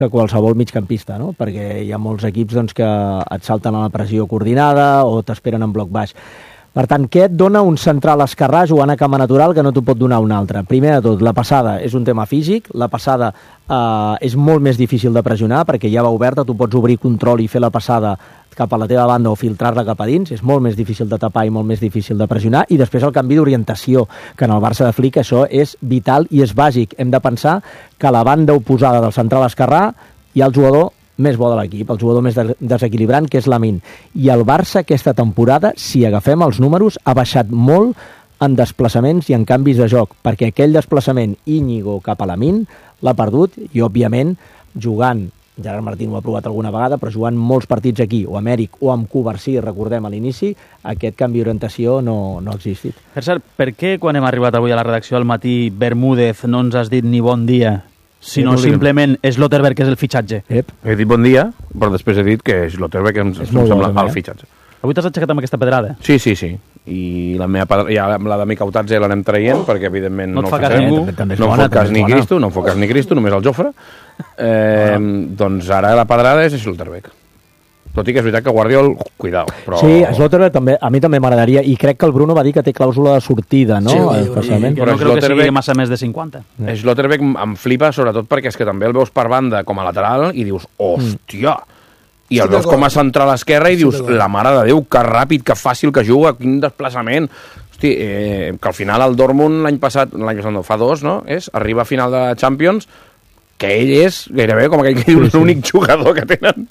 que qualsevol migcampista, no? Perquè hi ha molts equips doncs, que et salten a la pressió coordinada o t'esperen en bloc baix. Per tant, què et dona un central esquerrà jugant a cama natural que no t'ho pot donar un altre? Primer de tot, la passada és un tema físic, la passada és molt més difícil de pressionar perquè ja va oberta, tu pots obrir control i fer la passada cap a la teva banda o filtrar-la cap a dins, és molt més difícil de tapar i molt més difícil de pressionar, i després el canvi d'orientació, que en el Barça de Flick això és vital i és bàsic. Hem de pensar que a la banda oposada del central esquerrà hi ha el jugador més bo de l'equip, el jugador més desequilibrant, que és Lamine. I el Barça aquesta temporada, si agafem els números, ha baixat molt en desplaçaments i en canvis de joc, perquè aquell desplaçament Íñigo cap a Lamine l'ha perdut i, òbviament, jugant, Gerard Martín ho ha provat alguna vegada, però jugant molts partits aquí, o amb Eric o amb Covarsí, recordem a l'inici, aquest canvi d'orientació no ha existit. Per cert, per què quan hem arribat avui a la redacció al matí, Bermúdez no ens has dit ni bon dia, sinó simplement Slotterbeck, que és el fitxatge? He dit bon dia, però després he dit que Slotterbeck em sembla el fitxatge. Avui t'has aixecat amb aquesta pedrada? Sí. I la de Mikautatze l'anem traient, perquè evidentment no el fa cas ningú, no em fot cas ni Cristo, només el Jofre. Doncs ara la pedrada és Slotterbeck. Tot i que és veritat que Guardiol, cuidao. Però... Sí, Slotterbeck també, a mi també m'agradaria, i crec que el Bruno va dir que té clàusula de sortida, no? Sí, jo no crec que sigui massa més de 50. Slotterbeck em flipa, sobretot perquè és que també el veus per banda com a lateral i dius, hòstia... I el veus com a central a l'esquerra i dius, la mare de Déu, que ràpid, que fàcil que juga, quin desplaçament. Hosti, que al final el Dortmund l'any passat no, fa 2, no? Arriba a final de Champions, que ell és gairebé com aquell que diu l'únic jugador que tenen.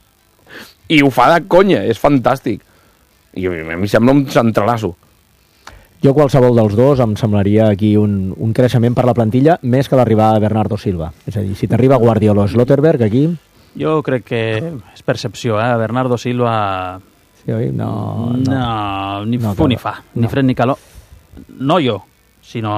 I ho fa de conya, és fantàstic. I a mi sembla un centralasso. Jo qualsevol dels dos em semblaria aquí un creixement per la plantilla més que l'arribada de Bernardo Silva. És a dir, si t'arriba Guardiola o Slotterbeck aquí... Jo crec que és percepció, Bernardo Silva... Sí, oi? No, ni fu ni fa, ni fred ni calor. No jo, sinó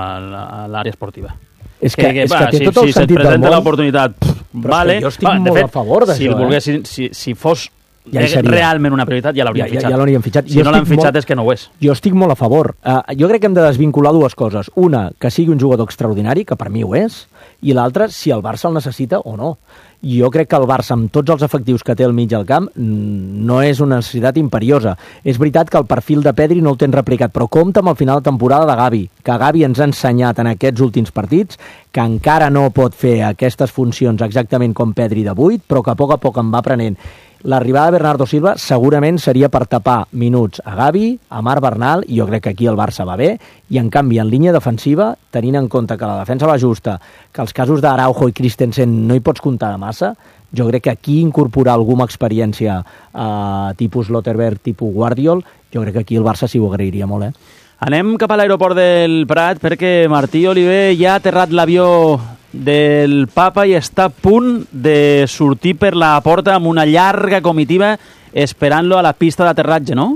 a l'àrea esportiva. És que té tot el sentit del món. Si se't presenta l'oportunitat, vale. Jo estic molt a favor d'això. Si fos realment una prioritat, ja l'hauríem fitxat. Ja l'hauríem fitxat. Si no l'han fitxat és que no ho és. Jo estic molt a favor. Jo crec que hem de desvincular dues coses. Una, que sigui un jugador extraordinari, que per mi ho és, i l'altra, si el Barça el necessita o no. Jo crec que el Barça, amb tots els efectius que té al mig del camp, no és una necessitat imperiosa. És veritat que el perfil de Pedri no el tens replicat, però compta amb el final de temporada de Gavi, que Gavi ens ha ensenyat en aquests últims partits que encara no pot fer aquestes funcions exactament com Pedri de 8, però que a poc en va aprenent. L'arribada de Bernardo Silva segurament seria per tapar minuts a Gavi, a Marc Bernal, i jo crec que aquí el Barça va bé, i en canvi en línia defensiva, tenint en compte que la defensa va justa, que els casos d'Araujo i Christensen no hi pots comptar de massa, jo crec que aquí incorporar alguna experiència tipus Slotterbeck, tipus Guardiol, jo crec que aquí el Barça sí ho agrairia molt, Anem cap a l'aeroport del Prat perquè Martí Oliver ja ha aterrat l'avió del Papa i està a punt de sortir per la porta amb una llarga comitiva esperant-lo a la pista d'aterratge, no?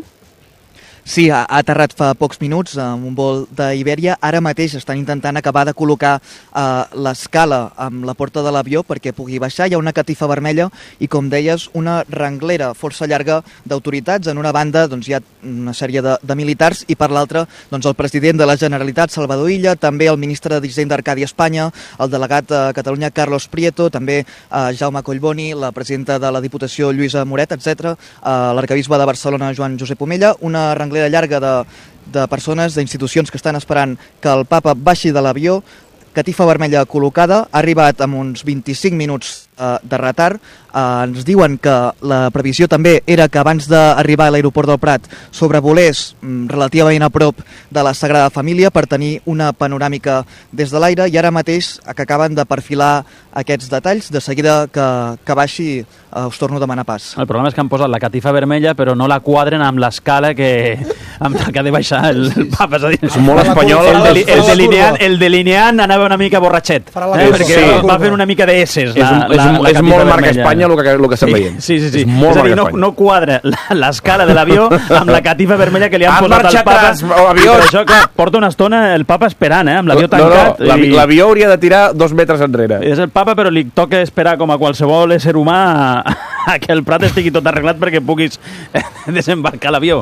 Sí, ha aterrat fa pocs minuts amb un vol d'Ibèria. Ara mateix estan intentant acabar de col·locar l'escala amb la porta de l'avió perquè pugui baixar. Hi ha una catifa vermella i, com deies, una renglera força llarga d'autoritats. En una banda doncs, hi ha una sèrie de militars i per l'altra doncs, el president de la Generalitat, Salvador Illa, també el ministre d'Hisenda Arcadi Espanya, el delegat a Catalunya, Carlos Prieto, també Jaume Collboni, la presidenta de la Diputació, Lluïsa Moret, etc. L'arquebisbe de Barcelona, Joan Josep Omella, una renglera llarga de persones, d'institucions que estan esperant que el Papa baixi de l'avió, catifa vermella col·locada, ha arribat amb uns 25 minuts de retard. Ens diuen que la previsió també era que abans d'arribar a l'aeroport del Prat sobrevolés relativament a prop de la Sagrada Família per tenir una panoràmica des de l'aire, i ara mateix que acaben de perfilar aquests detalls. De seguida que baixi us torno a demanar pas. El problema és que han posat la catifa vermella però no la quadren amb l'escala que ha de baixar el Papa. És molt espanyol. El delineant anava una mica borratxet, perquè va fent una mica de esses. És molt marca Espanya el que estem veient. Sí. És a dir, no quadra l'escala de l'avió amb la catifa vermella que li han posat al Papa. Per això, clar, porta una estona el Papa esperant, amb l'avió tancat. L'avió hauria de tirar 2 metres enrere. És el Papa, però li toca esperar com a qualsevol ésser humà a que el Prat estigui tot arreglat perquè puguis desembarcar l'avió.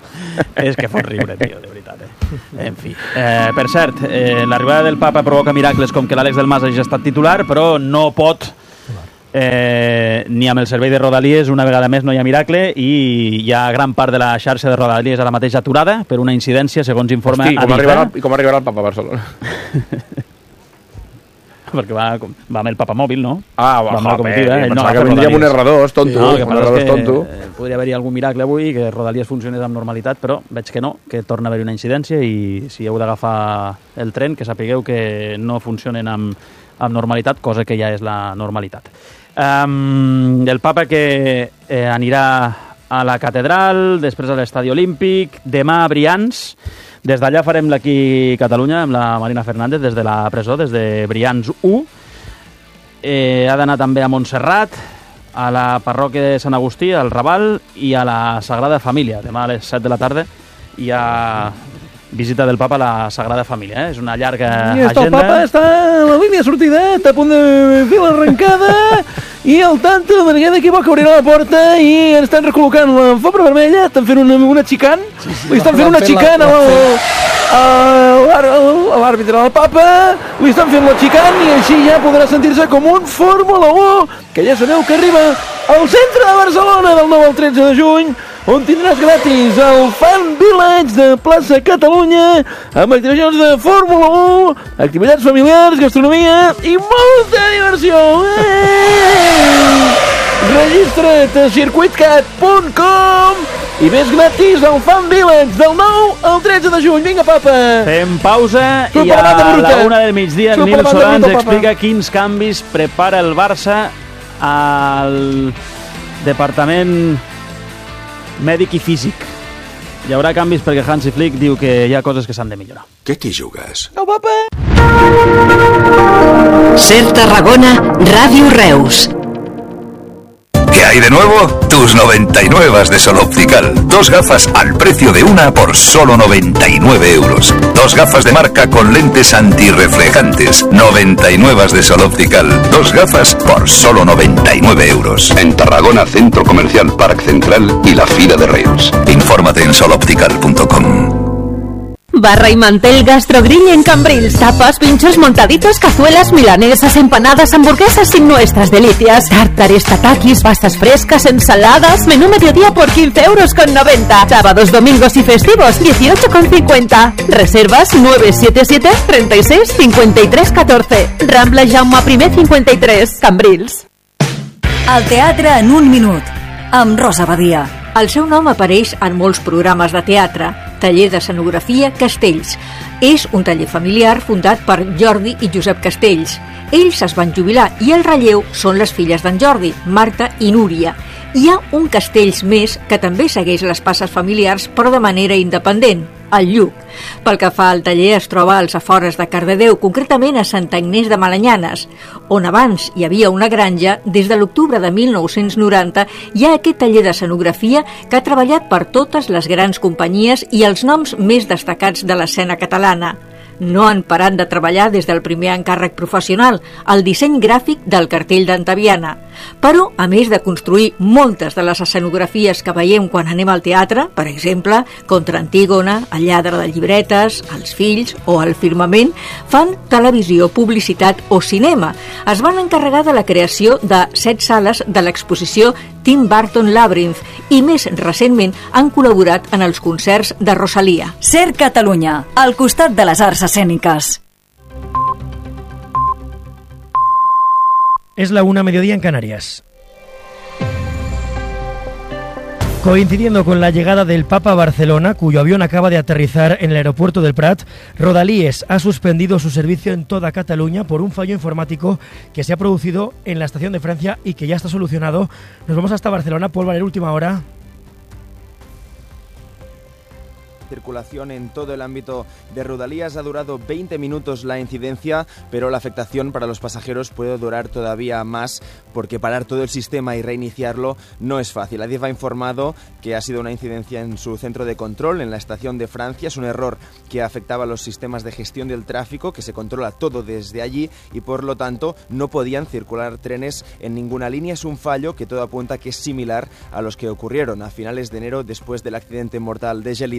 És que fot riure, tio, de veritat. En fi. Per cert, l'arribada del Papa provoca miracles com que l'Àlex Delmas hagi estat titular, però no pot ni amb el servei de Rodalies una vegada més no hi ha miracle i hi ha gran part de la xarxa de Rodalies ara mateix aturada per una incidència, segons informa Hosti, com arribarà el Papa a Barcelona? Perquè va amb el papamòbil, no? Va, amb la comitiva. Pensava que vindria amb un R2, tonto. No, que podria haver-hi algun miracle avui, que Rodalies funcionés amb normalitat, però veig que no, que torna a haver-hi una incidència i si heu d'agafar el tren, que sapigueu que no funcionen amb normalitat, cosa que ja és la normalitat. El Papa que anirà a la catedral, després a l'Estadi Olímpic, demà a Brians. Des d'allà farem l'Aquí Catalunya amb la Marina Fernández des de la presó, des de Brians 1. Ha d'anar també a Montserrat, a la parròquia de Sant Agustí, al Raval i a la Sagrada Família. Demà a les 7 de la tarda hi ha visita del Papa a la Sagrada Família. És una llarga agenda. El Papa està a la línia de sortida, està a punt de fer l'arrencada i al tanto, perquè d'aquí bo que obrirà la porta i ens estan recol·locant la fobra vermella, estan fent una xicant, li estan fent una xicant a l'àrbitre del Papa, li estan fent la xicant i així ja podrà sentir-se com un Fórmula 1, que ja sabeu que arriba al centre de Barcelona del 9 al 13 de juny, on tindràs gratis el Fan Village de Plaça Catalunya amb activacions de Fórmula 1, activitats familiars, gastronomia i molta diversió. Registra't a circuitcat.com i ves gratis al Fan Village del 9 al 13 de juny. Vinga, Papa! Fem pausa i a la 1 del migdia el Nil Solà ens explica quins canvis prepara el Barça al departament mèdic i físic. Hi haurà canvis perquè Hansi Flick diu que hi ha coses que s'han de millorar. Què t'hi jugues? No, Papa! Ser Tarragona, Ràdio Reus. ¿Qué hay de nuevo? Tus 99 de Sol Optical. 2 gafas al precio de una por solo 99 euros. 2 gafas de marca con lentes antirreflejantes. 99 de Sol Optical. 2 gafas por solo 99 euros. En Tarragona, Centro Comercial Parc Central y la Fira de Reus. Infórmate en soloptical.com. Barra y mantel Gastrogrill en Cambrils. Tapas, pinchos, montaditos, cazuelas, milanesas, empanadas, hamburguesas sin nuestras delicias. Tártares, tatakis, pastas frescas, ensaladas. Menú mediodía por 15,90 €. Sábados, domingos y festivos 18,50 €. Reservas 977 36 53 14. Rambla Jaume I 53, Cambrils. El teatre en un minut, amb Rosa Badia. El seu nom apareix en molts programes de teatre. Taller d'Escenografia Castells. És un taller familiar fundat per Jordi i Josep Castells. Ells es van jubilar i el relleu són les filles d'en Jordi, Marta i Núria. Hi ha un Castells més que també segueix les passes familiars però de manera independent, el Lluc. Pel que fa al taller es troba als afores de Cardedeu, concretament a Santa Agnès de Malanyanes, on abans hi havia una granja. Des de l'octubre de 1990 hi ha aquest taller d'escenografia que ha treballat per totes les grans companyies i els noms més destacats de l'escena catalana. No han parat de treballar des del primer encàrrec professional, el disseny gràfic del cartell d'Antaviana. Però, a més de construir moltes de les escenografies que veiem quan anem al teatre, per exemple, Contra Antígona, El lladre de llibretes, Els fills o El firmament, fan televisió, publicitat o cinema. Es van encarregar de la creació de 7 sales de l'exposició Tim Burton Labyrinth i més recentment han col·laborat en els concerts de Rosalia. Ser Catalunya, al costat de les arts escénicas. Es la 1 mediodía en Canarias. Coincidiendo con la llegada del Papa a Barcelona, cuyo avión acaba de aterrizar en el aeropuerto del Prat, Rodalies ha suspendido su servicio en toda Cataluña por un fallo informático que se ha producido en la estación de Francia y que ya está solucionado. Nos vamos hasta Barcelona. Paul Valer, última hora. Circulación en todo el ámbito de Rodalies. Ha durado 20 minutos la incidencia, pero la afectación para los pasajeros puede durar todavía más porque parar todo el sistema y reiniciarlo no es fácil. Adif ha informado que ha sido una incidencia en su centro de control en la estación de Francia. Es un error que afectaba a los sistemas de gestión del tráfico, que se controla todo desde allí y por lo tanto no podían circular trenes en ninguna línea. Es un fallo que todo apunta que es similar a los que ocurrieron a finales de enero después del accidente mortal de Gelida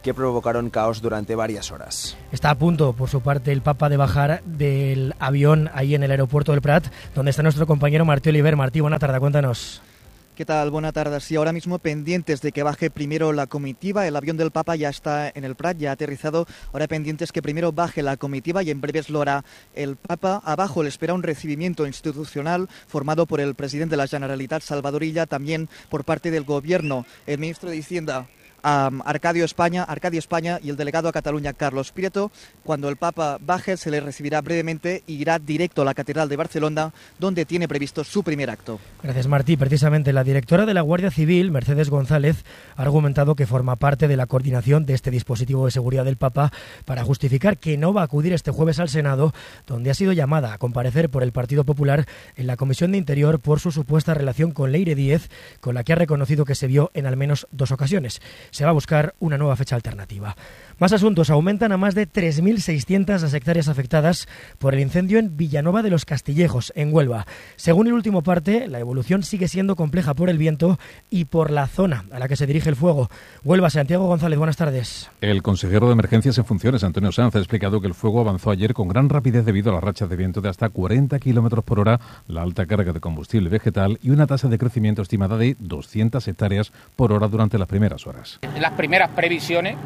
que provocaron caos durante varias horas. Está a punto, por su parte, el Papa de bajar del avión ahí en el aeropuerto del Prat, donde está nuestro compañero Martí Oliver. Martí, buena tarde, cuéntanos. ¿Qué tal? Buenas tardes. Sí, ahora mismo pendientes de que baje primero la comitiva. El avión del Papa ya está en el Prat, ya ha aterrizado. Ahora pendientes que primero baje la comitiva y en breves lo hará el Papa. Abajo le espera un recibimiento institucional formado por el presidente de la Generalitat, Salvador Illa, también por parte del Gobierno, el ministro de Hacienda, Arcadi España y el delegado a Cataluña, Carlos Prieto. Cuando el Papa baje se le recibirá brevemente y irá directo a la Catedral de Barcelona, donde tiene previsto su primer acto. Gracias, Martí. Precisamente la directora de la Guardia Civil, Mercedes González, ha argumentado que forma parte de la coordinación de este dispositivo de seguridad del Papa para justificar que no va a acudir este jueves al Senado, donde ha sido llamada a comparecer por el Partido Popular en la Comisión de Interior por su supuesta relación con Leire Díez, con la que ha reconocido que se vio en al menos 2 ocasiones. Se va a buscar una nueva fecha alternativa. Más asuntos. Aumentan a más de 3.600 las hectáreas afectadas por el incendio en Villanueva de los Castillejos, en Huelva. Según el último parte, la evolución sigue siendo compleja por el viento y por la zona a la que se dirige el fuego. Huelva, Santiago González, buenas tardes. El consejero de Emergencias en funciones, Antonio Sanz, ha explicado que el fuego avanzó ayer con gran rapidez debido a las rachas de viento de hasta 40 km por hora, la alta carga de combustible vegetal y una tasa de crecimiento estimada de 200 hectáreas por hora durante las primeras horas. Las primeras previsiones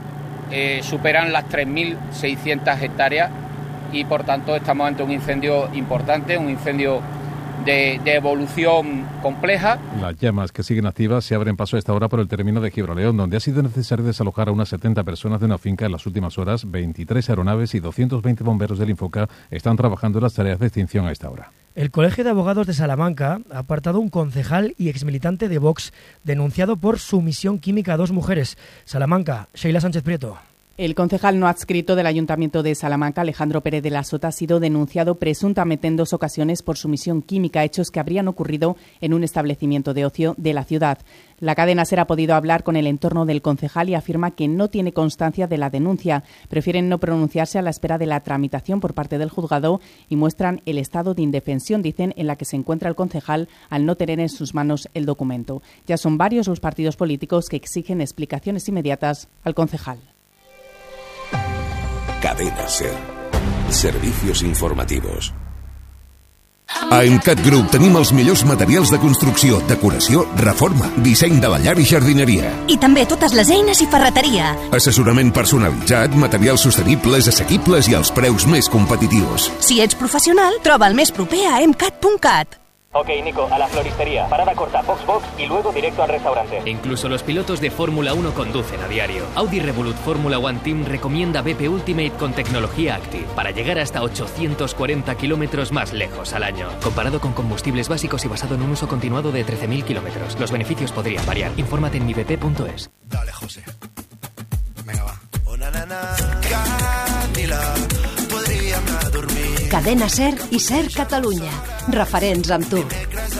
superan las 3.600 hectáreas y por tanto estamos ante un incendio importante, un incendio de evolución compleja. Las llamas que siguen activas se abren paso a esta hora por el término de Gibraleón, donde ha sido necesario desalojar a unas 70 personas de una finca en las últimas horas. 23 aeronaves y 220 bomberos del Infoca están trabajando en las tareas de extinción a esta hora. El Colegio de Abogados de Salamanca ha apartado un concejal y exmilitante de Vox denunciado por sumisión química a 2 mujeres. Salamanca, Sheila Sánchez Prieto. El concejal no adscrito del Ayuntamiento de Salamanca, Alejandro Pérez de la Sota, ha sido denunciado presuntamente en 2 ocasiones por sumisión química, hechos que habrían ocurrido en un establecimiento de ocio de la ciudad. La cadena SER ha podido hablar con el entorno del concejal y afirma que no tiene constancia de la denuncia. Prefieren no pronunciarse a la espera de la tramitación por parte del juzgado y muestran el estado de indefensión, dicen, en la que se encuentra el concejal al no tener en sus manos el documento. Ya son varios los partidos políticos que exigen explicaciones inmediatas al concejal. Cadena SER. Servicios informativos. A Emcat Group tenim els millors materials de construcció, decoració, reforma, disseny de la llar i jardineria. I també totes les eines i ferreteria. Assessorament personalitzat, materials sostenibles, assequibles i als preus més competitius. Si ets professional, troba el més proper a emcat.cat. Ok, Nico, a la floristería. Parada corta, box y luego directo al restaurante. Incluso los pilotos de Fórmula 1 conducen a diario. Audi Revolut Fórmula 1 Team recomienda BP Ultimate con tecnología Active para llegar hasta 840 kilómetros más lejos al año. Comparado con combustibles básicos y basado en un uso continuado de 13.000 kilómetros. Los beneficios podrían variar. Infórmate en mibp.es. Dale, José. Venga, va. Una nana, Camila, podríem anar a dormir. Cadena SER i SER Catalunya. Referents amb tu.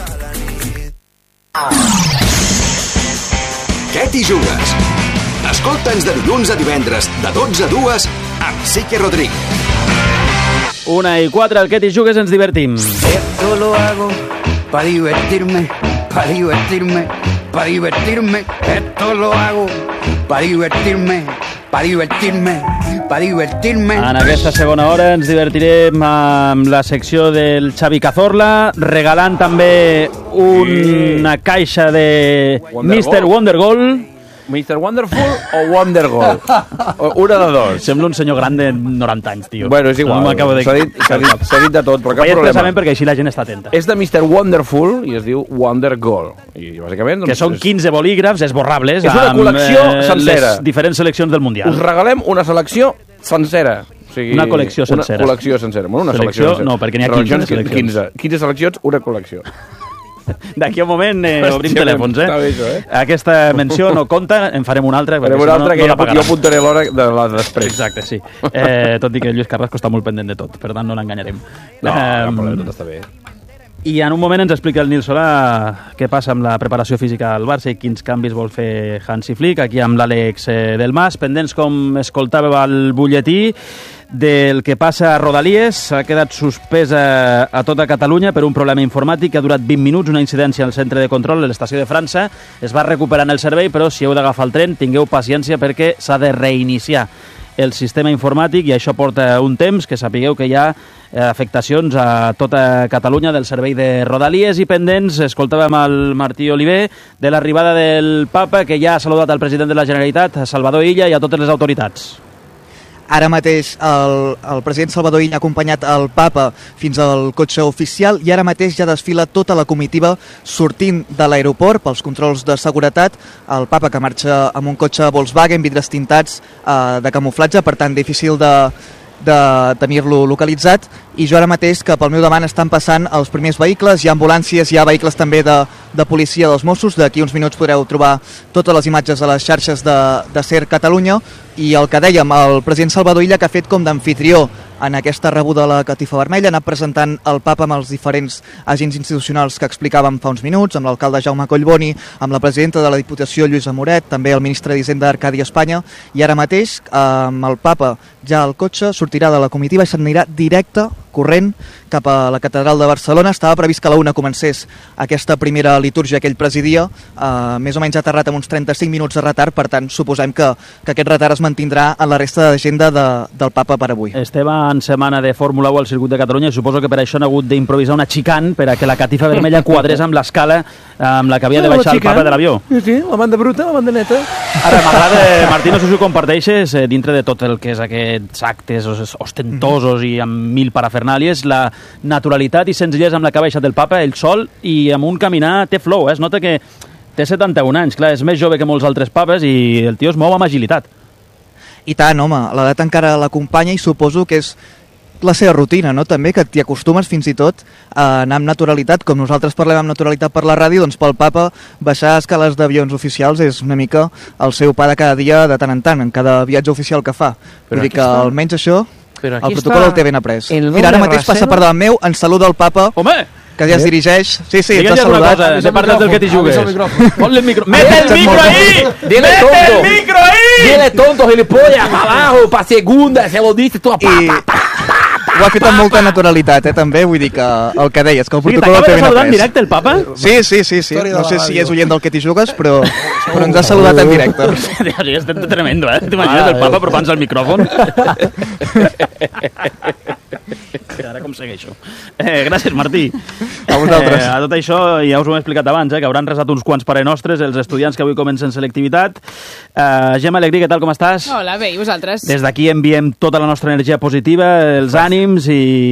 Què t'hi jugues? Escolta'ns de dilluns a divendres, de 12 a 2, amb Sique Rodríguez. 1:04, el Què t'hi jugues, ens divertim. Esto lo hago para divertirme, para divertirme, para divertirme. Esto lo hago para divertirme, para divertirme, para divertirme. En aquesta segona hora ens divertirem amb la secció del Xavi Cazorla, regalant també una caixa de Mr. Wondergold. Mr. Wonderful o Wondergold? Una de dos. Sembla un senyor gran de 90 anys, tio. Bueno, és igual. No s'ha dit de tot, però cap problema. problema. Perquè així la gent està atenta. És de Mr. Wonderful i es diu Wondergold. I bàsicament... Que són 15 bolígrafs esborrables. És una col·lecció sencera. Les diferents seleccions del Mundial. Us regalem una selecció sencera. O sigui, una col·lecció sencera. Una col·lecció sencera. Bueno, una selecció sencera. No, perquè n'hi ha 15 seleccions. 15 seleccions, una col·lecció. D'aquí a un moment obrim telèfons, Està bé, això, Aquesta menció no compta, en farem una altra. Farem una altra que jo apuntaré l'hora de la després. Exacte, sí. Tot i que Lluís Carrasco està molt pendent de tot, per tant no l'enganyarem. No, tot està bé. I en un moment ens explica el Nil Solà què passa amb la preparació física al Barça i quins canvis vol fer Hansi Flick, aquí amb l'Àlex del Mas, pendents com escoltàveu al butlletí del que passa a Rodalies. S'ha quedat suspesa a tota Catalunya per un problema informàtic que ha durat 20 minuts, una incidència al centre de control de l'estació de França. Es va recuperant el servei, però si heu d'agafar el tren, tingueu paciència perquè s'ha de reiniciar el sistema informàtic i això porta un temps, que sapigueu que hi ha afectacions a tota Catalunya del servei de Rodalies. I pendents, escoltàvem el Martí Oliver de l'arribada del Papa, que ja ha saludat al president de la Generalitat, Salvador Illa, i a totes les autoritats. Ara mateix el president Salvador Illa ha acompanyat el Papa fins al cotxe oficial i ara mateix ja desfila tota la comitiva sortint de l'aeroport pels controls de seguretat. El Papa, que marxa amb un cotxe Volkswagen, vidres tintats de camuflatge, per tant difícil de tenir-lo localitzat, i jo ara mateix que pel meu davant estan passant els primers vehicles, hi ha ambulàncies, hi ha vehicles també de policia dels Mossos. D'aquí uns minuts podreu trobar totes les imatges a les xarxes de SER Catalunya. I el que dèiem, el president Salvador Illa, que ha fet com d'amfitrió en aquesta rebuda a la catifa vermella, ha anat presentant el Papa amb els diferents agents institucionals que explicàvem fa uns minuts, amb l'alcalde Jaume Collboni, amb la presidenta de la Diputació Lluïsa Moret, també el ministre d'Hisenda Arcadi Espanya, i ara mateix amb el Papa ja al cotxe sortirà de la comitiva i s'anirà directe, corrent, cap a la Catedral de Barcelona. Estava previst que a la 1 comencés aquesta primera litúrgia que ell presidia, més o menys ha aterrat amb uns 35 minuts de retard, per tant suposem que aquest retard es mantindrà en la resta d'agenda del Papa per avui. Estem en setmana de Fórmula 1 al circuit de Catalunya i suposo que per això han hagut d'improvisar una xicane per a que la catifa vermella quadrés amb l'escala amb la que havia de baixar el Papa de l'avió. Sí, la banda bruta, la banda neta. Ara, m'agrada, Martí, no sé si ho comparteixes, dintre de tot el que és aquests actes ostentosos i amb mil parafernàlies, la naturalitat i senzillesa amb la que ha baixat el Papa, ell sol, i amb un caminar té flow, es nota que té 71 anys, clar, és més jove que molts altres papes i el tio es mou amb agilitat. I tant, home, l'edat encara l'acompanya i suposo que és la seva rutina, no? També, que t'hi acostumes fins i tot a anar amb naturalitat, com nosaltres parlem amb naturalitat per la ràdio, doncs pel Papa baixar escales d'avions oficials és una mica el seu pa de cada dia de tant en cada viatge oficial que fa. Vull dir que almenys això, el protocol el té ben après. Mira, ara mateix passa per davant meu, ens saluda el Papa, que ja es dirigeix. Sí, ens ha saludat. De part del que t'hi jugues. Ponle el micro. ¡Mete el micro ahí! ¡Mete el micro ahí! Dile tonto, gilipollas, para abajo, para segunda, se lo dice tu Ho ha fet amb molta naturalitat, també, vull dir que el que deies, que el protocol el té ben après. T'acaba de saludar en directe el Papa? Sí. No sé si és oient del que t'hi jugues, però ens ha saludat en directe. És tremendo, T'imagines el Papa apropant-se al micròfon? Ara com segueixo. Gràcies, Martí. A vosaltres. A tot això ja us ho hem explicat abans, que hauran resat uns quants Pare Nostres els estudiants que avui comencen selectivitat. Gemma Alegrí, què tal, com estàs? Hola, bé, i vosaltres? Des d'aquí enviem tota la nostra energia positiva, els ànims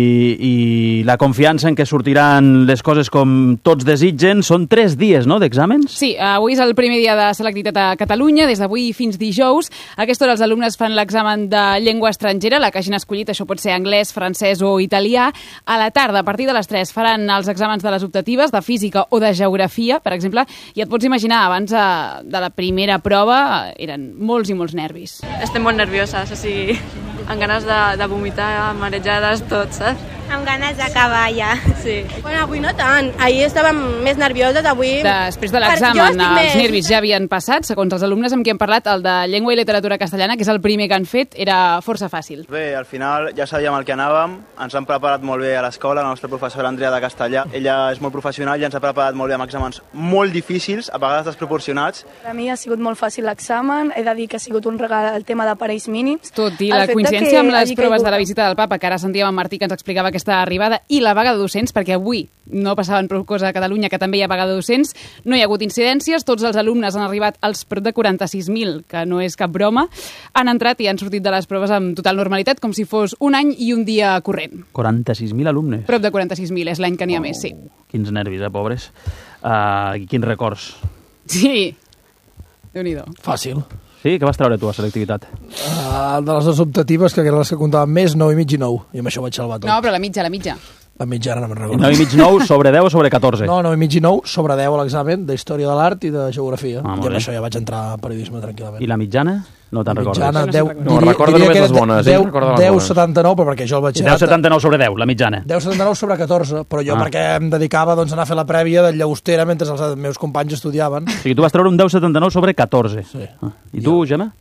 i la confiança en que sortiran les coses com tots desitgen. Són 3 dies, no?, d'exàmens? Sí, avui és el primer dia de selectivitat a Catalunya, des d'avui fins dijous. A aquesta hora els alumnes fan l'examen de llengua estrangera, la que hagin escollit, això pot ser anglès, francès o italià. A la tarda, a partir de les 3, faran els exàmens de les optatives, de física o de geografia, per exemple, i et pots imaginar, abans de la primera prova eren molts i molts nervis. Estem molt nervioses, o sigui, amb ganes de vomitar, marejades, tot, saps? Amb ganes d'acabar ja. Sí. Bueno, avui no tant. Ahir estàvem més nervioses, avui... Després de l'examen, els nervis ja havien passat. Segons els alumnes amb qui hem parlat, el de llengua i literatura castellana, que és el primer que han fet, era força fàcil. Bé, al final ja sabíem el que anàvem, ens han preparat molt bé a l'escola, la nostra professora Andrea de castellà. Ella és molt professional i ens ha preparat molt bé amb exàmens molt difícils, a vegades desproporcionats. Per a mi ha sigut molt fàcil l'examen, he de dir que ha sigut un regal el tema d'aparells mínims. Tot i la coincidència amb les proves de la visita del Papa, que ara sentíem en Martí que ens explicava aquesta arribada, i la vaga de docents, perquè avui no passaven prou cosa a Catalunya, que també hi ha vaga de docents, no hi ha hagut incidències, tots els alumnes han arribat als prop de 46.000, que no és cap broma, han entrat i han sortit de les proves amb total normalitat, com si fos un any i un dia corrent. 46.000 alumnes? Prop de 46.000, és l'any que n'hi ha més, sí. Quins nervis, pobres. Quins records. Sí, Déu-n'hi-do. Fàcil. Sí? Què vas treure tu a selectivitat? De les dues optatives, que eren les que comptaven més, 9,5 i 9. I amb això vaig salvar tot. No, però la mitja. La mitjana no me'n recordo. 9,5, 9 sobre 10 o sobre 14? No, 9,5 i 9 sobre 10 a l'examen d'Història de l'Art i de Geografia. I amb bé. això ja vaig entrar a periodisme tranquil·lament. I la mitjana? No te'n recordes? Mitjana, 10, no, recorda només les bones. 10,79, però perquè jo el vaig... 10,79 sobre 10, la mitjana. 10,79 sobre 14, però jo perquè em dedicava a anar a fer la prèvia del Llagostera mentre els meus companys estudiaven. O sigui, tu vas treure un 10,79 sobre 14. Sí. I tu, Gemma?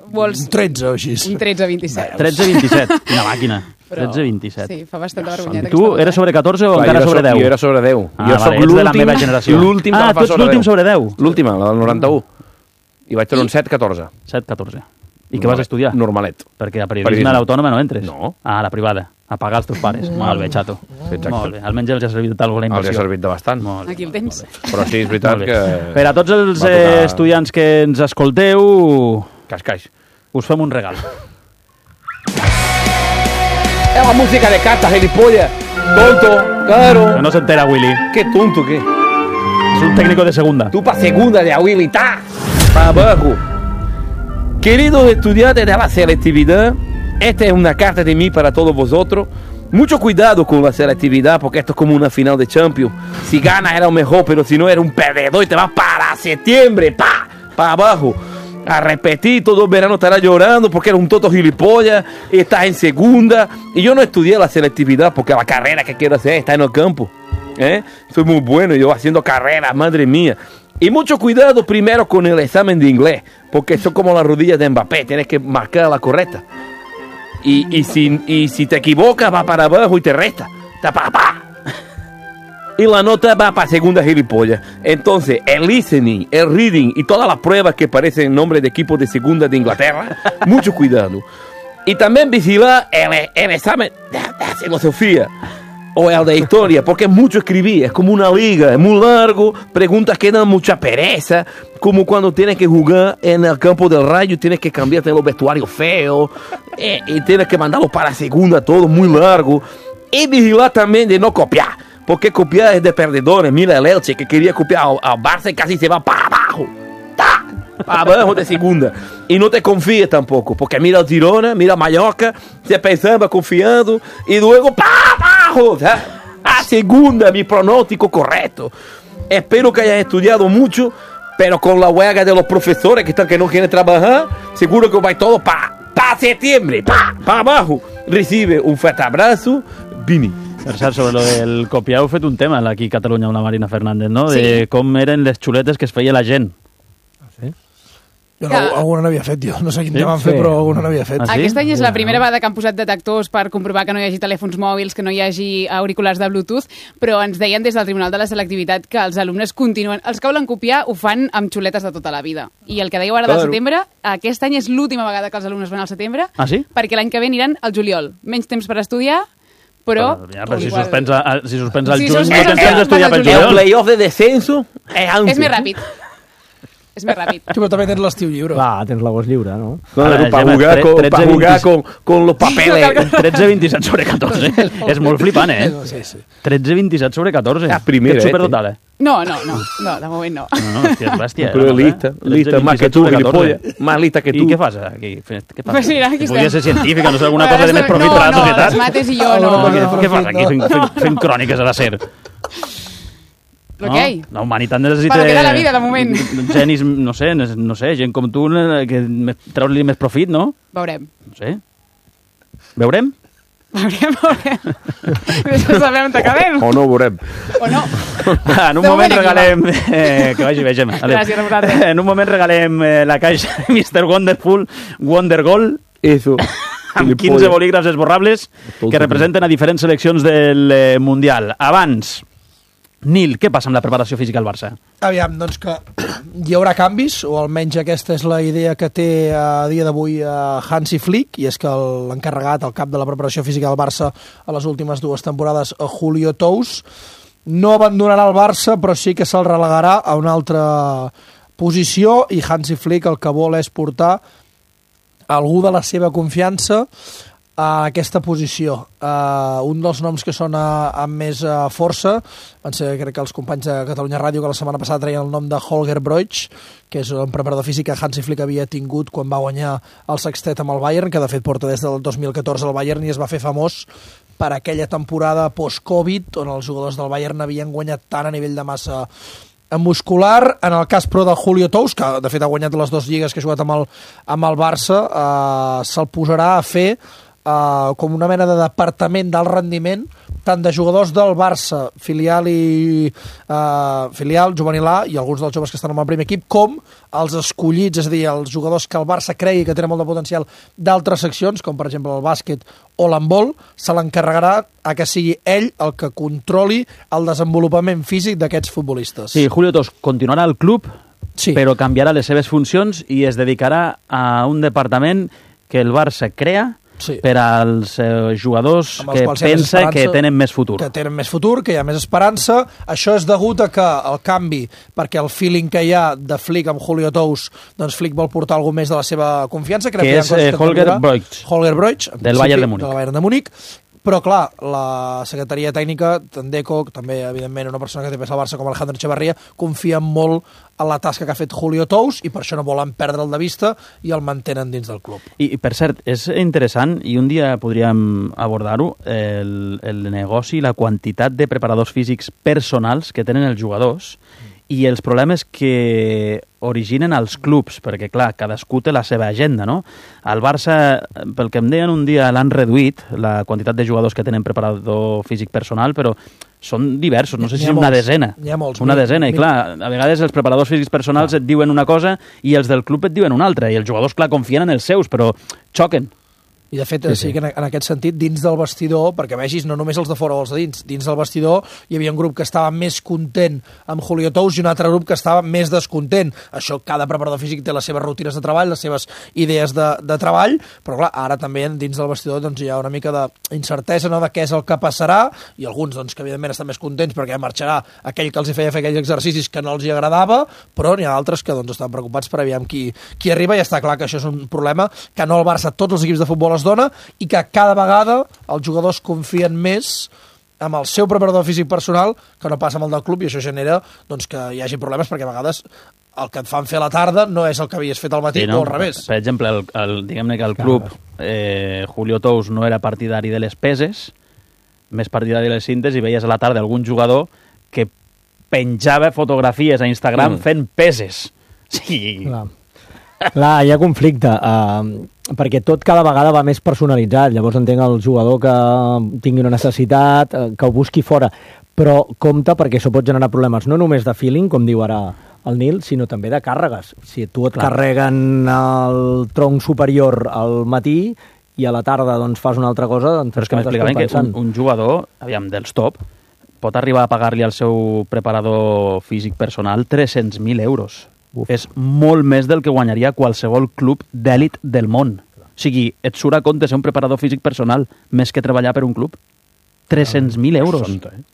Vols... 13 o així. Un 13-27. 13-27, quina màquina. Però... 13-27. Sí, fa bastanta vergonyeta. Tu eres sobre 14 o encara sobre 10? Jo era sobre 10. Jo soc l'últim de la meva generació. L'últim de la tu ets l'últim sobre 10? L'última, la del 91. I vaig tenir un 7-14. 7-14. I què vas estudiar? Normalet. Perquè a periodisme a l'autònoma no entres. No. Ah, a la privada. A pagar els teus pares. Molt bé, xato. Molt bé. Almenys els ha servit d'alguna inversió. Els ha servit de bastant. Aquí el tens. Però sí, és veritat que... Per a tots els estudiants que ens escolteu... Cascaix. Us fem un regal. Es la música de cartas, gilipollas. Tonto, claro. Que no se entera, Willy. ¿Qué tonto qué? Es un técnico de segunda. Tú pa' segunda de Willy, ta. Pa' abajo. Queridos estudiantes de la selectividad, esta es una carta de mí para todos vosotros. Mucho cuidado con la selectividad, porque esto es como una final de Champions. Si ganas era lo mejor, pero si no eres un perdedor y te vas para septiembre, pa' abajo. A repetir, todo el verano estarás llorando porque eres un toto gilipollas y estás en segunda. Y yo no estudié la selectividad porque la carrera que quiero hacer está en el campo. Soy muy bueno, yo haciendo carrera, madre mía. Y mucho cuidado primero con el examen de inglés, porque eso es como las rodillas de Mbappé, tienes que marcar la correcta. Y si te equivocas, va para abajo y te resta. Y la nota va para segunda gilipollas. Entonces, el listening, el reading y todas las pruebas que parecen en nombre de equipos de segunda de Inglaterra, mucho cuidado. Y también vigilar el examen de filosofía o el de historia, porque es mucho escribir, es como una liga, es muy largo, preguntas que dan mucha pereza, como cuando tienes que jugar en el campo del Rayo, tienes que cambiarte los vestuarios feos, y tienes que mandarlos para segunda, todo muy largo. Y vigilar también de no copiar, porque copiar es de perdedores. Mira el Elche, que quería copiar al Barça y casi se va para abajo. Para abajo de segunda. Y no te confíes tampoco, porque mira el Girona, mira Mallorca, se pensaba confiado, y luego para abajo, a segunda, mi pronóstico correcto. Espero que hayas estudiado mucho, pero con la huelga de los profesores que no quieren trabajar, seguro que vais todos para septiembre, para abajo. Recibe un fuerte abrazo, Vini. Per cert, sobre lo del copiar heu fet un tema aquí a Catalunya amb la Marina Fernández, no? De com eren les xuletes que es feia la gent. Jo alguna n'havia fet, jo. No sé quin tema han fet, però alguna n'havia fet. Aquest any és la primera vegada que han posat detectors per comprovar que no hi hagi telèfons mòbils, que no hi hagi auriculars de Bluetooth, però ens deien des del Tribunal de la Selectivitat que els alumnes continuen... Els que volen copiar ho fan amb xuletes de tota la vida. I el que dèieu ara del setembre, aquest any és l'última vegada que els alumnes van al setembre, perquè l'any que ve aniran al juliol. Menys temps per estudiar, però... Però si suspens el juny, no tens temps d'estudiar pel juliol. El playoff de descenso és més ràpid. És més ràpid. Sí, però també tens l'estiu lliure. Clar, tens l'agost lliure, no? Para jugar con los papeles. 13-27 sobre 14. És molt flipant, eh? 13-27 sobre 14. Que ets superdotada. No, de moment no. No, hòstia, és bèstia. Però lista, más que tu, gilipollas. Más lista que tu. I què fas aquí? Què passa? Pues mira, aquí estem. Podria ser científica, no sé, alguna cosa de més profit per a la societat. No, les mates i jo no. Què fas aquí fent cròniques a la SER? Però què hi? La humanitat necessita... Per quedar la vida, de moment. Genis, no sé, gent com tu, que treus-li més profit, no? Veurem. No sé. Veurem? Veurem. Deixa saber on acabem. O no veurem. O no. En un moment regalem... Que vagi bé, Gemma. Gràcies a vosaltres. En un moment regalem la caixa Mr. Wonderful Wonder Goal. Eso. Amb 15 bolígrafs esborrables que representen a diferents seleccions del Mundial. Abans... Nil, què passa amb la preparació física al Barça? Aviam, doncs que hi haurà canvis, o almenys aquesta és la idea que té a dia d'avui Hansi Flick, i és que l'encarregat, el cap de la preparació física del Barça a les últimes 2 temporades, Julio Tous, no abandonarà el Barça, però sí que se'l relegarà a una altra posició, i Hansi Flick el que vol és portar algú de la seva confiança a aquesta posició. Un dels noms que sona amb més força van ser, crec que els companys de Catalunya Ràdio, que la setmana passada treien el nom de Holger Broich, que és un preparador físic que Hansi Flick havia tingut quan va guanyar el sextet amb el Bayern, que de fet porta des del 2014 al Bayern i es va fer famós per aquella temporada post-Covid on els jugadors del Bayern havien guanyat tant a nivell de massa muscular. En el cas però de Julio Tous, que de fet ha guanyat les 2 lligues que ha jugat amb el Barça, se'l posarà a fer com una mena de departament d'alt rendiment tant de jugadors del Barça, filial, juvenil A, i alguns dels joves que estan en el primer equip, com els escollits, és a dir, els jugadors que el Barça cregui que tenen molt de potencial d'altres seccions, com per exemple el bàsquet o l'handbol, se l'encarregarà a que sigui ell el que controli el desenvolupament físic d'aquests futbolistes. Sí, Julio Tous continuarà al club, però canviarà les seves funcions i es dedicarà a un departament que el Barça crea per als jugadors que pensa que tenen més futur. Que tenen més futur, que hi ha més esperança. Això és degut a que el canvi, perquè el feeling que hi ha de Flick amb Julio Tous, doncs Flick vol portar alguna més de la seva confiança. Que és Holger Broich, del Bayern de Múnich. Però, clar, la secretaria tècnica, Tendeco, també, evidentment, una persona que té pes al Barça com Alejandro Echevarría, confia molt en la tasca que ha fet Julio Tous i per això no volen perdre'l de vista i el mantenen dins del club. I per cert, és interessant, i un dia podríem abordar-ho, el negoci, la quantitat de preparadors físics personals que tenen els jugadors i els problemes que originen als clubs, perquè, clar, cadascú té la seva agenda, no? Al Barça, pel que em deien un dia, l'han reduït, la quantitat de jugadors que tenen preparador físic personal, però són diversos, no sé si una desena. N'hi ha molts. Una desena, i clar, a vegades els preparadors físics personals et diuen una cosa i els del club et diuen una altra, i els jugadors, clar, confien en els seus, però xoquen. I de fet, sí que en aquest sentit, dins del vestidor, perquè vegis, no només els de fora o els de dins del vestidor hi havia un grup que estava més content amb Julio Tous i un altre grup que estava més descontent. Això, cada preparador físic té les seves rutines de treball, les seves idees de treball, però clar, ara també dins del vestidor doncs, hi ha una mica d'incertesa, no?, de què és el que passarà, i alguns doncs, que evidentment estan més contents perquè marxarà aquell que els feia fer aquells exercicis que no els hi agradava, però n'hi ha altres que doncs, estan preocupats per aviam qui arriba, i està clar que això és un problema que no el Barça, tots els equips de futbol es dona, i que cada vegada els jugadors confien més amb el seu preparador físic personal que no passa amb el del club, i això genera doncs, que hi hagi problemes, perquè a vegades el que et fan fer a la tarda no és el que havies fet al matí, o al revés. Per exemple, diguem-ne que el club Julio Tous no era partidari de les peses, més partidari de les cintes, i veies a la tarda algun jugador que penjava fotografies a Instagram fent peses. Sí. Clar, hi ha conflicte, perquè tot cada vegada va més personalitzat. Llavors entenc el jugador que tingui una necessitat, que ho busqui fora, però compte perquè això pot generar problemes no només de feeling, com diu ara el Nil, sinó també de càrregues. Si tu et carreguen el tronc superior al matí i a la tarda doncs, fas una altra cosa, doncs però és que m'explicaven que un jugador, aviam, dels top, pot arribar a pagar-li al seu preparador físic personal 300.000 euros. És molt més del que guanyaria qualsevol club d'èlit del món. O sigui, et surt a compte ser un preparador físic personal més que treballar per un club. 300.000 euros.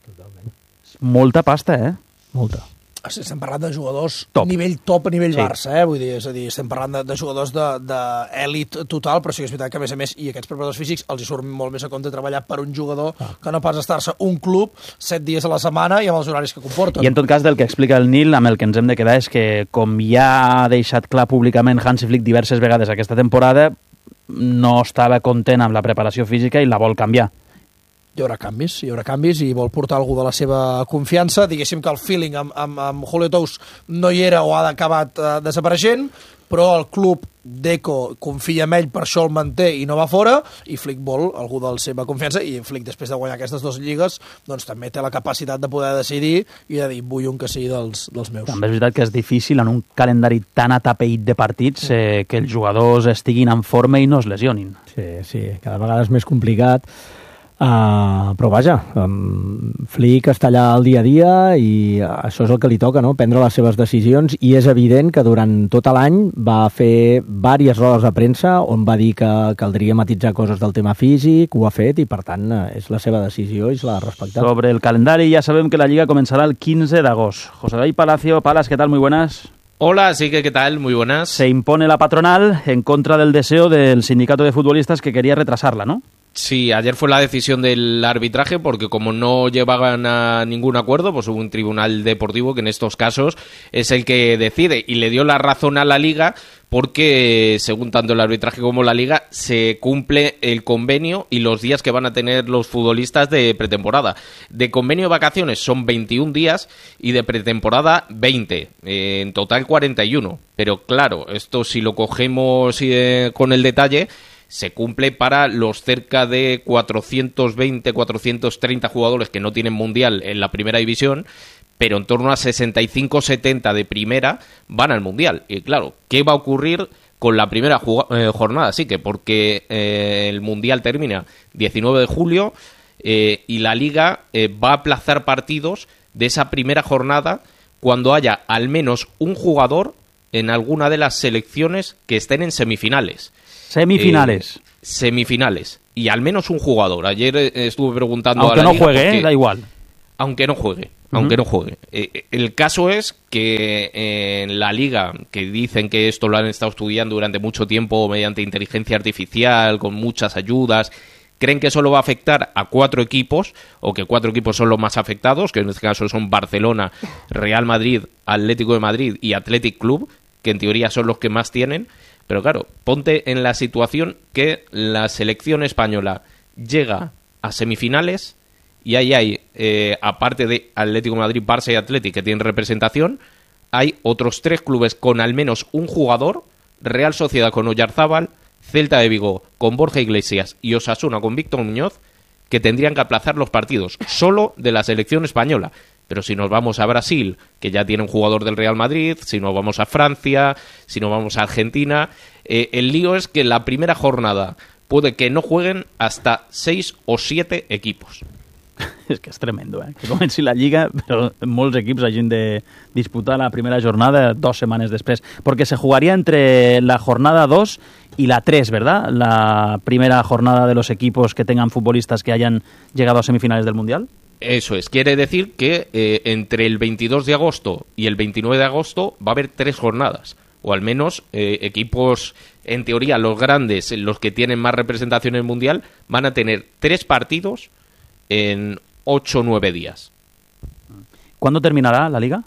Molta pasta, Molta. Estem parlant de jugadors nivell top, a nivell Barça, vull dir, és a dir, estem parlant de jugadors d'èlit total, però sí que és veritat que, a més, i aquests preparadors físics els hi surt molt més a compte treballar per un jugador que no pas estar-se un club 7 dies a la setmana i amb els horaris que comporten. I en tot cas, del que explica el Nil, amb el que ens hem de quedar és que, com ja ha deixat clar públicament Hansi Flick diverses vegades aquesta temporada, no estava content amb la preparació física i la vol canviar. Hi haurà canvis i vol portar algú de la seva confiança. Diguéssim que el feeling amb Julio Tous no hi era o ha acabat desapareixent, però el club Deco confia en ell, per això el manté i no va fora, i Flick vol algú de la seva confiança, i Flick, després de guanyar aquestes 2 lligues, doncs també té la capacitat de poder decidir i de dir, vull un que sigui dels meus. També és veritat que és difícil en un calendari tan atapeït de partits que els jugadors estiguin en forma i no es lesionin. Sí, cada vegada és més complicat. Però vaja, Flick està allà al dia a dia i això és el que li toca, no? Prendre les seves decisions, i és evident que durant tot l'any va fer diverses rodes de premsa on va dir que caldria matitzar coses del tema físic, ho ha fet, i per tant és la seva decisió i se l'ha respectat. Sobre el calendari ya sabem que la Lliga comenzará el 15 de agosto. José David Palacio, Palas, ¿qué tal? Muy buenas. Hola, sí que ¿qué tal? Muy buenas. Se impone la patronal en contra del deseo del sindicato de futbolistas que quería retrasarla, ¿no? Sí, ayer fue la decisión del arbitraje porque como no llevaban a ningún acuerdo, pues hubo un tribunal deportivo que en estos casos es el que decide, y le dio la razón a la Liga porque, según tanto el arbitraje como la Liga, se cumple el convenio y los días que van a tener los futbolistas de pretemporada. De convenio de vacaciones son 21 días y de pretemporada 20, en total 41. Pero claro, esto si lo cogemos con el detalle, se cumple para los cerca de 420, 430 jugadores que no tienen mundial en la primera división, pero en torno a 65-70 de primera van al mundial. Y claro, ¿qué va a ocurrir con la primera jornada? Sí, que porque el mundial termina 19 de julio y la liga va a aplazar partidos de esa primera jornada cuando haya al menos un jugador en alguna de las selecciones que estén en semifinales. Semifinales. Y al menos un jugador. Ayer estuve preguntando aunque a la no liga juegue, porque, da igual. Aunque no juegue. El caso es que en la liga, que dicen que esto lo han estado estudiando durante mucho tiempo mediante inteligencia artificial, con muchas ayudas, creen que solo va a afectar a 4 equipos, o que 4 equipos son los más afectados, que en este caso son Barcelona, Real Madrid, Atlético de Madrid y Athletic Club, que en teoría son los que más tienen. Pero claro, ponte en la situación que la selección española llega a semifinales y ahí hay, aparte de Atlético de Madrid, Barça y Athletic, que tienen representación, hay otros 3 clubes con al menos un jugador: Real Sociedad con Oyarzábal, Celta de Vigo con Borja Iglesias y Osasuna con Víctor Muñoz, que tendrían que aplazar los partidos solo de la selección española. Pero si nos vamos a Brasil, que ya tiene un jugador del Real Madrid, si nos vamos a Francia, si nos vamos a Argentina, el lío es que la primera jornada puede que no jueguen hasta 6 o 7 equipos. És que és tremendo, que comenci la Lliga, però molts equips hagin de disputar la primera jornada 2 setmanes després, perquè se jugaria entre la jornada 2 y la 3, ¿verdad? La primera jornada de los equipos que tengan futbolistas que hayan llegado a semifinales del Mundial. Eso es, quiere decir que entre el 22 de agosto y el 29 de agosto va a haber 3 jornadas, o al menos equipos, en teoría los grandes, los que tienen más representación en el Mundial, van a tener 3 partidos en 8 o 9 días. ¿Cuándo terminará la Liga?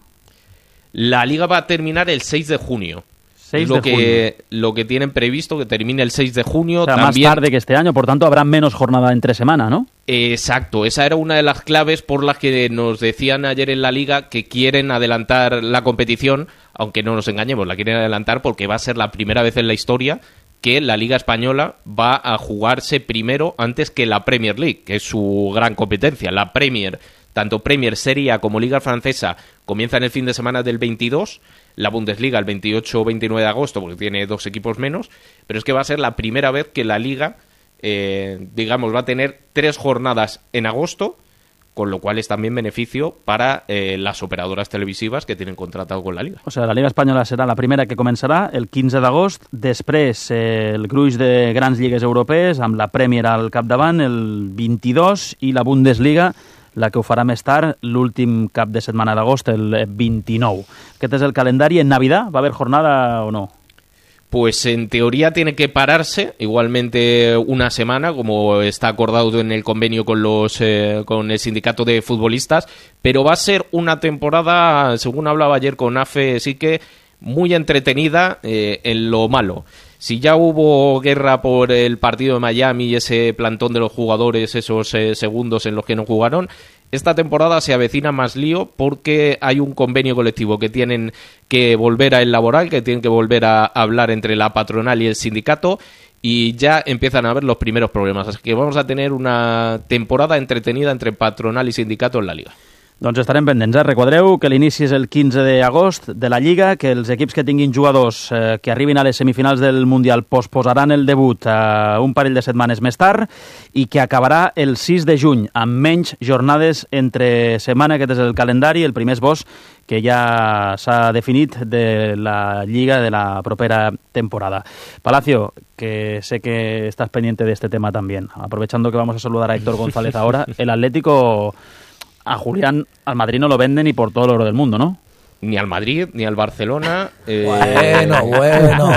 La Liga va a terminar el 6 de junio. 6 lo de junio. Lo que tienen previsto, que termine el 6 de junio. O sea, también... más tarde que este año, por tanto habrá menos jornada entre semana, ¿no? Exacto, esa era una de las claves por las que nos decían ayer en la Liga que quieren adelantar la competición, aunque no nos engañemos, la quieren adelantar porque va a ser la primera vez en la historia que la Liga Española va a jugarse primero antes que la Premier League, que es su gran competencia. La Premier, tanto Premier, Serie A como Liga Francesa, comienzan el fin de semana del 22, la Bundesliga el 28 o 29 de agosto, porque tiene 2 equipos menos, pero es que va a ser la primera vez que la Liga, va a tener 3 jornadas en agosto, con lo cual es también beneficio para las operadoras televisivas que tienen contratado con la Liga. O sea, la Liga Espanyola serà la primera que començarà el 15 d'agost, després el gruix de grans lligues europees, amb la Premier al capdavant el 22 i la Bundesliga, la que ho farà més tard, l'últim cap de setmana d'agost, el 29. Aquest és el calendari. En Navidad va a haver jornada o no? Pues en teoría tiene que pararse igualmente una semana, como está acordado en el convenio con con el sindicato de futbolistas, pero va a ser una temporada, según hablaba ayer con AFE, sí que muy entretenida en lo malo. Si ya hubo guerra por el partido de Miami y ese plantón de los jugadores, esos segundos en los que no jugaron, esta temporada se avecina más lío porque hay un convenio colectivo que tienen que volver a elaborar, que tienen que volver a hablar entre la patronal y el sindicato, y ya empiezan a haber los primeros problemas. Así que vamos a tener una temporada entretenida entre patronal y sindicato en la Liga. Doncs estarem pendents, Recordeu que l'inici és el 15 d'agost de la Lliga, que els equips que tinguin jugadors que arribin a les semifinals del Mundial posposaran el debut un parell de setmanes més tard i que acabarà el 6 de juny, amb menys jornades entre setmana. Aquest és el calendari, el primer esbós que ja s'ha definit de la Lliga de la propera temporada. Palacio, que sé que estás pendiente de este tema también. Aprovechando que vamos a saludar a Héctor González ahora, el Atlético... A Julián, al Madrid no lo venden ni por todo el oro del mundo, ¿no? Ni al Madrid, ni al Barcelona. Bueno.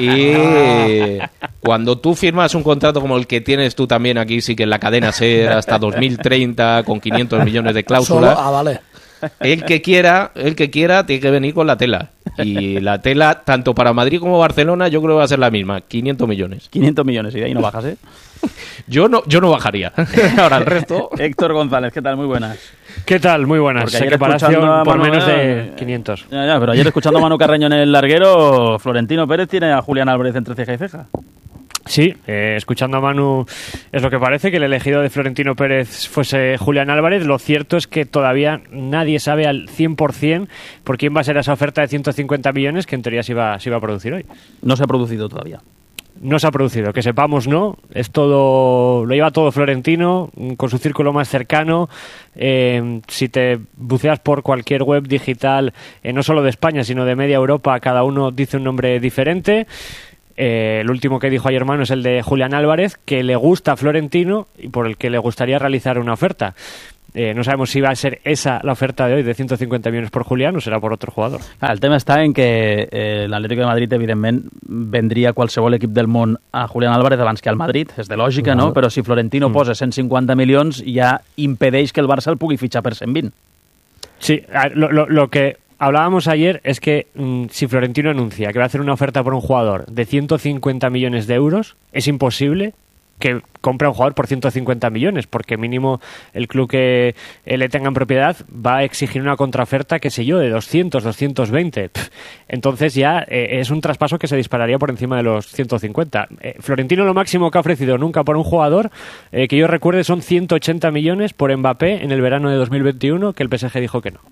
Y cuando tú firmas un contrato como el que tienes tú también aquí, sí que en la cadena SER hasta 2030, con 500 millones de cláusulas. Vale. El que quiera tiene que venir con la tela. Y la tela, tanto para Madrid como Barcelona, yo creo que va a ser la misma, 500 millones. 500 millones, y de ahí no bajas, ¿eh? Yo no bajaría. Ahora el resto... Héctor González, ¿qué tal? Muy buenas. ¿Qué tal? Muy buenas. Sé que Palacio por menos de 500. Ya, pero ayer escuchando a Manu Carreño en el larguero, Florentino Pérez tiene a Julián Álvarez entre ceja y ceja. Sí, escuchando a Manu es lo que parece, que el elegido de Florentino Pérez fuese Julián Álvarez. Lo cierto es que todavía nadie sabe al 100% por quién va a ser esa oferta de 150 millones que en teoría se iba a producir hoy. No se ha producido todavía. No se ha producido, que sepamos no, es todo, lo lleva todo Florentino con su círculo más cercano. Si te buceas por cualquier web digital, no solo de España sino de media Europa, cada uno dice un nombre diferente. El último que dijo ayer Manu es el de Julián Álvarez, que le gusta a Florentino y por el que le gustaría realizar una oferta. No sabemos si va a ser esa la oferta de hoy de 150 millones por Julián o serà per altre jugador. El tema està en que l'Atlético de Madrid, evidentment, vendria qualsevol equip del món a Julián Álvarez abans que al Madrid, és de lògica, no? Però si Florentino posa 150 milions ja impedeix que el Barça el pugui fitxar per 120. Sí, lo que hablábamos ayer es que si Florentino anuncia que va a hacer una oferta por un jugador de 150 millones de euros, es imposible que compre a un jugador por 150 millones, porque mínimo el club que le tenga en propiedad va a exigir una contraoferta, qué sé yo, de 200, 220. Entonces ya es un traspaso que se dispararía por encima de los 150. Florentino lo máximo que ha ofrecido nunca por un jugador, que yo recuerde, son 180 millones por Mbappé en el verano de 2021, que el PSG dijo que no.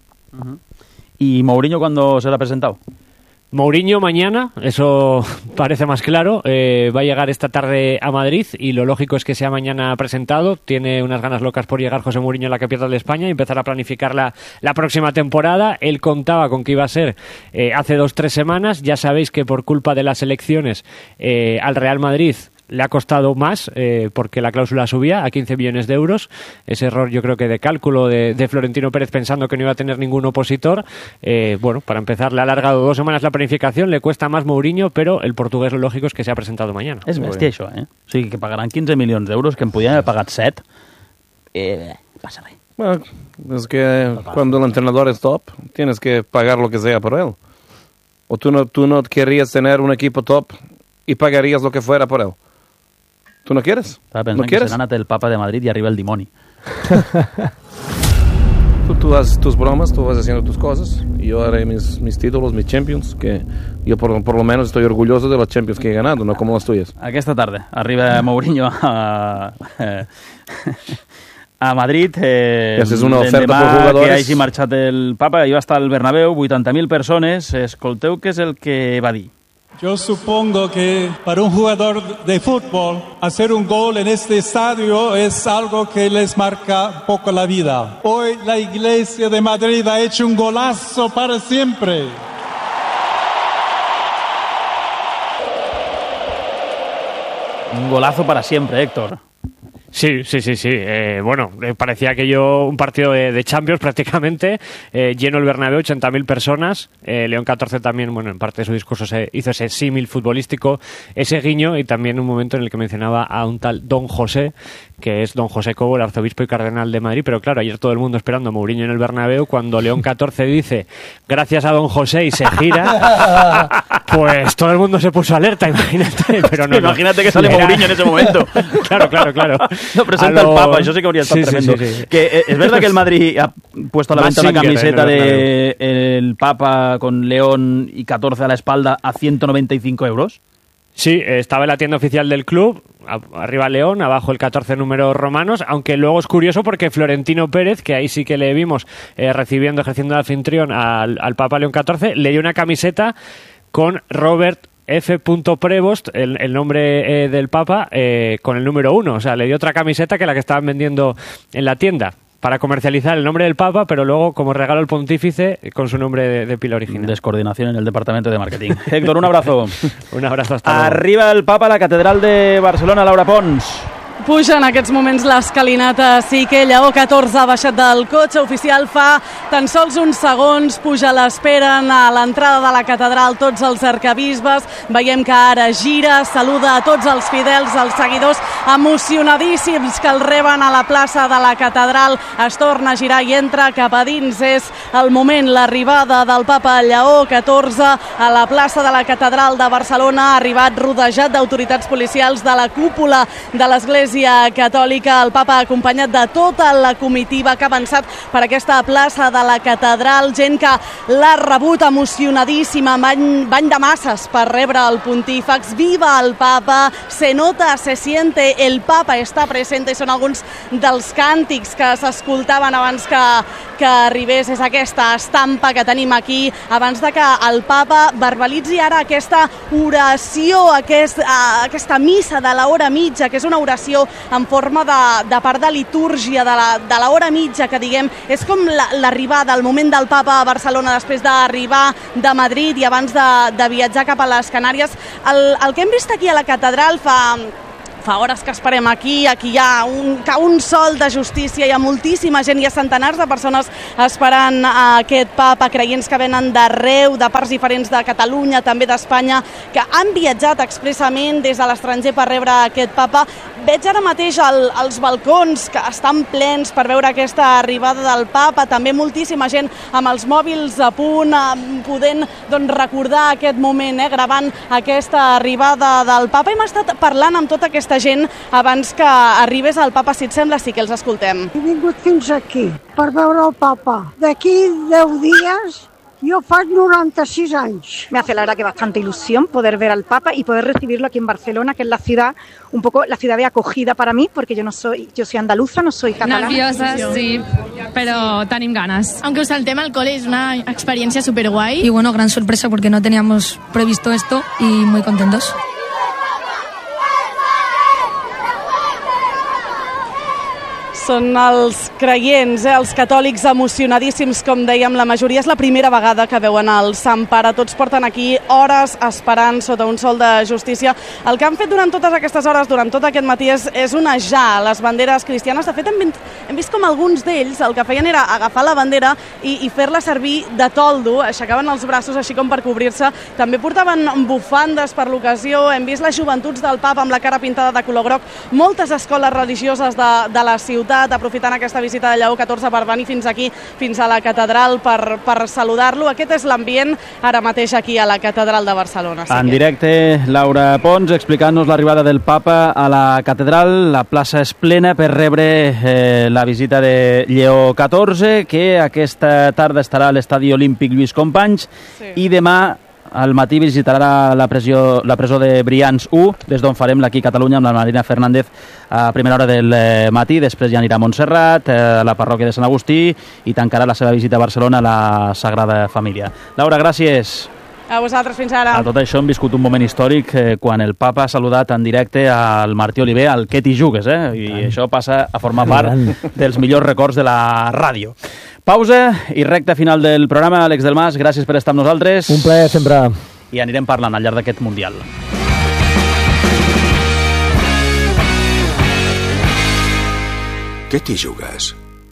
¿Y Mourinho cuándo será presentado? Mourinho mañana, eso parece más claro, va a llegar esta tarde a Madrid y lo lógico es que sea mañana presentado. Tiene unas ganas locas por llegar José Mourinho a la capital de España y empezar a planificar la próxima temporada. Él contaba con que iba a ser hace 2-3 semanas. Ya sabéis que por culpa de las elecciones al Real Madrid le ha costado más porque la cláusula subía a 15 millones de euros. Ese error yo creo que de cálculo de Florentino Pérez pensando que no iba a tener ningún opositor. Bueno, para empezar le ha alargado 2 semanas la planificación, le cuesta más Mourinho, pero el portugués lo lógico es que se ha presentado mañana. És bèstia això, O sigui, que pagaran 15 milions d'euros que en podien haver pagat 7. Passa res. Bueno, es que cuando el entrenador es top, tienes que pagar lo que sea por él. O tú no querrías tener un equipo top y pagarías lo que fuera por él. ¿Tú no quieres? Estava pensant que se n'ha anat el Papa de Madrid y arriba el dimoni. Tú haces tus bromas, tú vas haciendo tus cosas y yo haré mis títulos, mis Champions, que yo por lo menos estoy orgulloso de los Champions que he ganado, no como las tuyas. Aquesta tarda arriba Mourinho a Madrid. És una oferta per jugadors. Que hagi marxat el Papa, ahir va estar al Bernabéu, 80.000 persones. Escolteu què és el que va dir. Yo supongo que para un jugador de fútbol hacer un gol en este estadio es algo que les marca un poco la vida. Hoy la Iglesia de Madrid ha hecho un golazo para siempre. Un golazo para siempre, Héctor. Sí. Bueno, parecía aquello un partido de Champions prácticamente, lleno el Bernabéu, 80.000 personas. León 14 también, bueno, en parte de su discurso hizo ese símil futbolístico, ese guiño, y también un momento en el que mencionaba a un tal Don José, que es Don José Cobo, el arzobispo y cardenal de Madrid. Pero claro, ayer todo el mundo esperando a Mourinho en el Bernabéu, cuando León 14 dice gracias a Don José y se gira, pues todo el mundo se puso alerta, imagínate. Pero no, imagínate que sale Mourinho en ese momento. Claro. No presenta el Papa, eso sí que habría estado tremendo. Sí. Que es verdad que el Madrid ha puesto a la venta una camiseta de el Papa con León y 14 a la espalda a 195 euros. Sí, estaba en la tienda oficial del club, arriba León, abajo el 14 números romanos, aunque luego es curioso porque Florentino Pérez, que ahí sí que le vimos ejerciendo de anfitrión al Papa León 14, le dio una camiseta con Robert F. Prevost, el nombre del Papa, con el número 1. O sea, le dio otra camiseta que la que estaban vendiendo en la tienda para comercializar el nombre del Papa, pero luego como regalo al pontífice con su nombre de pila original. Descoordinación en el departamento de marketing. Héctor, un abrazo. Un abrazo, hasta luego. Arriba el Papa a la Catedral de Barcelona, Laura Pons. Puja en aquests moments l'escalinata, sí que Lleó 14 ha baixat del cotxe oficial fa tan sols uns segons, puja, l'esperen a l'entrada de la catedral tots els arcabisbes, veiem que ara gira, saluda a tots els fidels, els seguidors emocionadíssims que el reben a la plaça de la catedral, es torna a girar i entra cap a dins, és el moment, l'arribada del Papa Lleó 14 a la plaça de la catedral de Barcelona, ha arribat rodejat d'autoritats policials de la cúpula de l'església l'Església Catòlica, el papa acompanyat de tota la comitiva que ha avançat per aquesta plaça de la catedral, gent que l'ha rebut emocionadíssima, bany de masses per rebre el pontífex. Viva el papa, se nota, se siente, el papa està present, i són alguns dels càntics que s'escoltaven abans que arribés. És aquesta estampa que tenim aquí, abans de que el papa verbalitzi ara aquesta oració, aquesta missa de l'hora mitja, que és una oració en forma de part de litúrgia, de l'hora mitja, que diguem, és com l'arribada, el moment del papa a Barcelona després d'arribar de Madrid i abans de viatjar cap a les Canàries. El que hem vist aquí a la catedral fa hores que esperem aquí hi ha un sol de justícia, hi ha moltíssima gent, hi ha centenars de persones esperant aquest papa, creients que venen d'arreu, de parts diferents de Catalunya, també d'Espanya, que han viatjat expressament des de l'estranger per rebre aquest papa. Veig ara mateix els balcons que estan plens per veure aquesta arribada del papa, també moltíssima gent amb els mòbils a punt, podent recordar aquest moment, gravant aquesta arribada del papa. Hem estat parlant amb tota aquesta gent abans que arribés el papa, si et sembla, sí que els escoltem. He vingut fins aquí per veure el papa. D'aquí 10 dies yo faig 96 años. Me hace la verdad que bastante ilusión poder ver al Papa y poder recibirlo aquí en Barcelona, que es la ciudad, un poco la ciudad de acogida para mí, porque yo soy andaluza, no soy catalana. Nerviosa, sí, pero tenim ganas. Aunque os saltem al cole, es una experiencia súper guay. Y bueno, gran sorpresa porque no teníamos previsto esto y muy contentos. Són els creients, els catòlics emocionadíssims, com dèiem, la majoria és la primera vegada que veuen el Sant Pare. Tots porten aquí hores esperant sota un sol de justícia. El que han fet durant totes aquestes hores, durant tot aquest matí, és onejar les banderes cristianes. De fet, hem vist com alguns d'ells el que feien era agafar la bandera i fer-la servir de toldo, aixecaven els braços així com per cobrir-se. També portaven bufandes per l'ocasió. Hem vist les joventuts del papa amb la cara pintada de color groc. Moltes escoles religioses de la ciutat aprofitant aquesta visita de Lleó XIV per venir fins aquí, fins a la catedral per saludar-lo. Aquest és l'ambient ara mateix aquí a la catedral de Barcelona. En directe, Laura Pons explicant-nos l'arribada del papa a la catedral. La plaça és plena per rebre la visita de Lleó XIV, que aquesta tarda estarà a l'estadi olímpic Lluís Companys, i demà al matí visitarà la presó de Brians 1, des d'on farem l'Aquí Catalunya amb la Marina Fernández a primera hora del matí. Després ja anirà a Montserrat, a la parròquia de Sant Agustí, i tancarà la seva visita a Barcelona a la Sagrada Família. Laura, gràcies. A vosaltres, fins ara. A tot això hem viscut un moment històric quan el papa ha saludat en directe al Martí Oliver, al Que t'hi jugues, i això passa a formar part dels millors records de la ràdio. Pausa i recta final del programa. Àlex Delmas, gràcies per estar amb nosaltres. Un plaer, sempre. I anirem parlant al llarg d'aquest Mundial. Què t'hi jugues?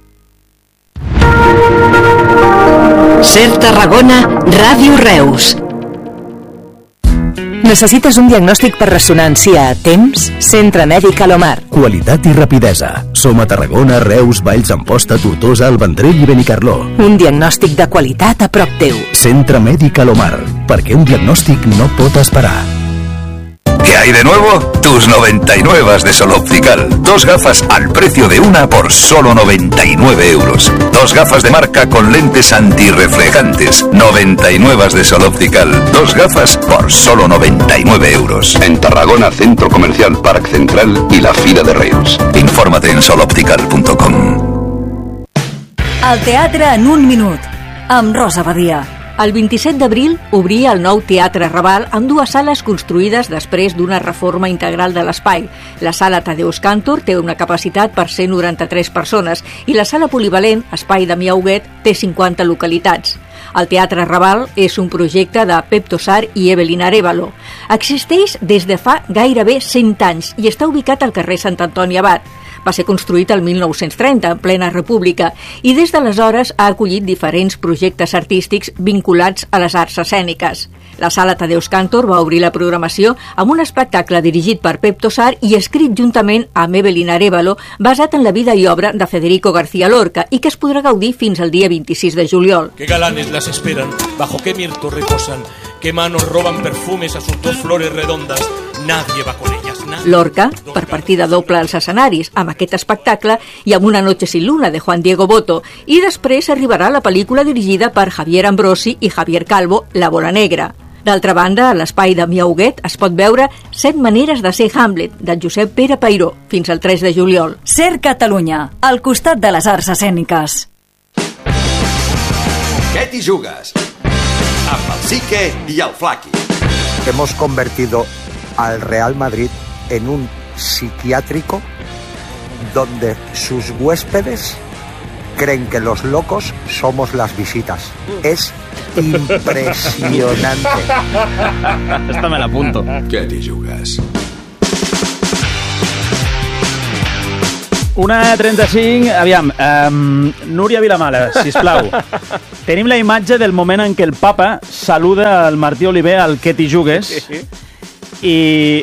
Ser Tarragona, Ràdio Reus. Necessites un diagnòstic per ressonància a temps? Centre Mèdic Alomar. Qualitat i rapidesa. Som a Tarragona, Reus, Valls, Amposta, Tortosa, el Vendrell i Benicarló. Un diagnòstic de qualitat a prop teu. Centre Mèdic Alomar. Perquè un diagnòstic no pot esperar. ¿Qué hay de nuevo? Tus 99 de Sol Optical. 2 gafas al precio de una por solo 99 euros. 2 gafas de marca con lentes antirreflejantes. 99 de Sol Optical. 2 gafas por solo 99 euros. En Tarragona, Centro Comercial Parc Central y la Fira de Reus. Infórmate en soloptical.com. El teatre en un minut, amb Rosa Badia. El 27 d'abril obria el nou Teatre Raval amb 2 sales construïdes després d'una reforma integral de l'espai. La sala Tadeusz Kantor té una capacitat per 193 persones i la sala polivalent, Espai Damià Huguet, té 50 localitats. El Teatre Raval és un projecte de Pep Tossar i Evelyn Arévalo. Existeix des de fa gairebé 100 anys i està ubicat al carrer Sant Antoni Abat. Va ser construït el 1930, en plena república, i des d'aleshores ha acollit diferents projectes artístics vinculats a les arts escèniques. La sala Tadeusz Kantor va obrir la programació amb un espectacle dirigit per Pep Tossar i escrit juntament amb Evelyn Arévalo, basat en la vida i obra de Federico García Lorca i que es podrà gaudir fins al dia 26 de juliol. ¿Qué galanes las esperan? ¿Bajo qué mirto reposan? ¿Qué manos roban perfumes a sus 2 flores redondas? Nadie va con ellas. Lorca, per partida doble als escenaris, amb aquest espectacle i amb Una noche sin luna, de Juan Diego Botto, i després arribarà la pel·lícula dirigida per Javier Ambrosi i Javier Calvo, La bola negra. D'altra banda, a l'espai de Miauguet es pot veure 7 maneres de ser Hamlet, de Josep Pere Peiró, fins al 3 de juliol. Ser Catalunya, al costat de les arts escèniques. ¿Qué t'hi jugues? Amb el Sique y el Flaqui. Hemos convertido al Real Madrid en un psiquiátrico donde sus huéspedes creen que los locos somos las visitas. Es impressionante. Esta me l'apunto. Què t'hi jugues? 1:35, aviam, Núria Vilamala, sisplau. Tenim la imatge del moment en què el papa saluda al Martí Oliver al que t'hi jugues i...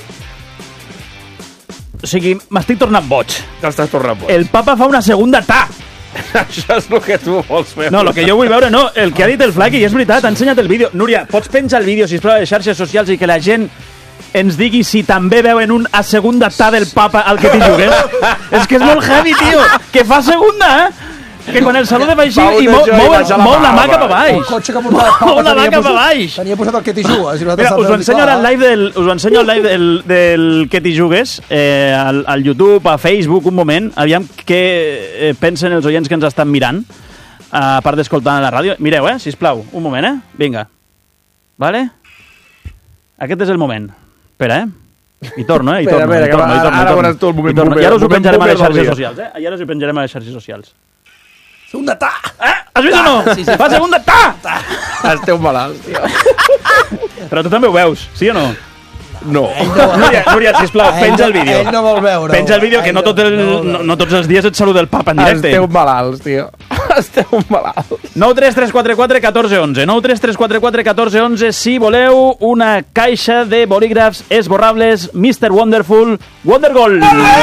O sigui, m'estic tornant boig. T'estàs tornant boig. El papa fa una segunda ta. Això és el que tu vols veure. No, el que jo vull veure, no. El que ha dit el Flaqui, i és veritat, ha ensenyat el vídeo. Núria, pots penjar el vídeo, sisplau, a les xarxes socials i que la gent ens digui si també veuen una segunda ta del papa al que t'hi jugues? És que és molt heavy, tio. Que fa segunda, Que quan el saluda va així i mou la mà cap a baix. El cotxe que portava el papa mou la mà cap a baix. Tenia posat el que t'hi jugues. Mira, us ho ensenyo al live del que t'hi jugues, al YouTube, a Facebook, un moment. Aviam què pensen els oients que ens estan mirant, a part d'escoltar a la ràdio. Mireu, sisplau, un moment, Vinga. Vale? Aquest és el moment. Espera, I torno, I torno. Ara veuràs tu el moment. I ara us ho penjarem a les xarxes socials, I ara us ho penjarem a les xarxes socials. Segunda ta! Has vist o no? Sí, fa segunda ta! Esteu malalts, tio. Però tu també ho veus, sí o no? No. Núria, sisplau, penja el vídeo. Ell no vol veure. Penja el vídeo, que no tots els dies et saluda el papa en directe. Esteu malalts, tio. Esteu malalts. 93344 1411. 93344 1411. Si voleu una caixa de bolígrafs esborrables Mr. Wonderful Wondergold.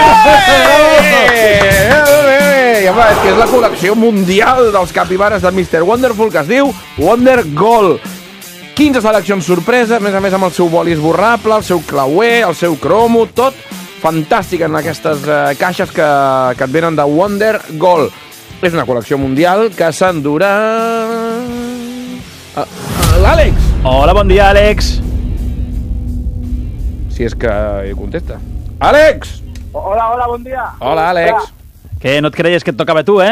I home, és que és la col·lecció mundial dels capibares de Mr. Wonderful, que es diu Wonder Gold. 15 seleccions sorpresa, a més amb el seu boli esborrable, el seu clauer, el seu cromo, tot fantàstic en aquestes caixes que et venen de Wonder Gold. És una col·lecció mundial que s'endurà... L'Àlex! Hola, bon dia, Àlex. Si és que hi contesta. Àlex! Hola, bon dia. Hola, Àlex. Que no et creies que et tocava a tu,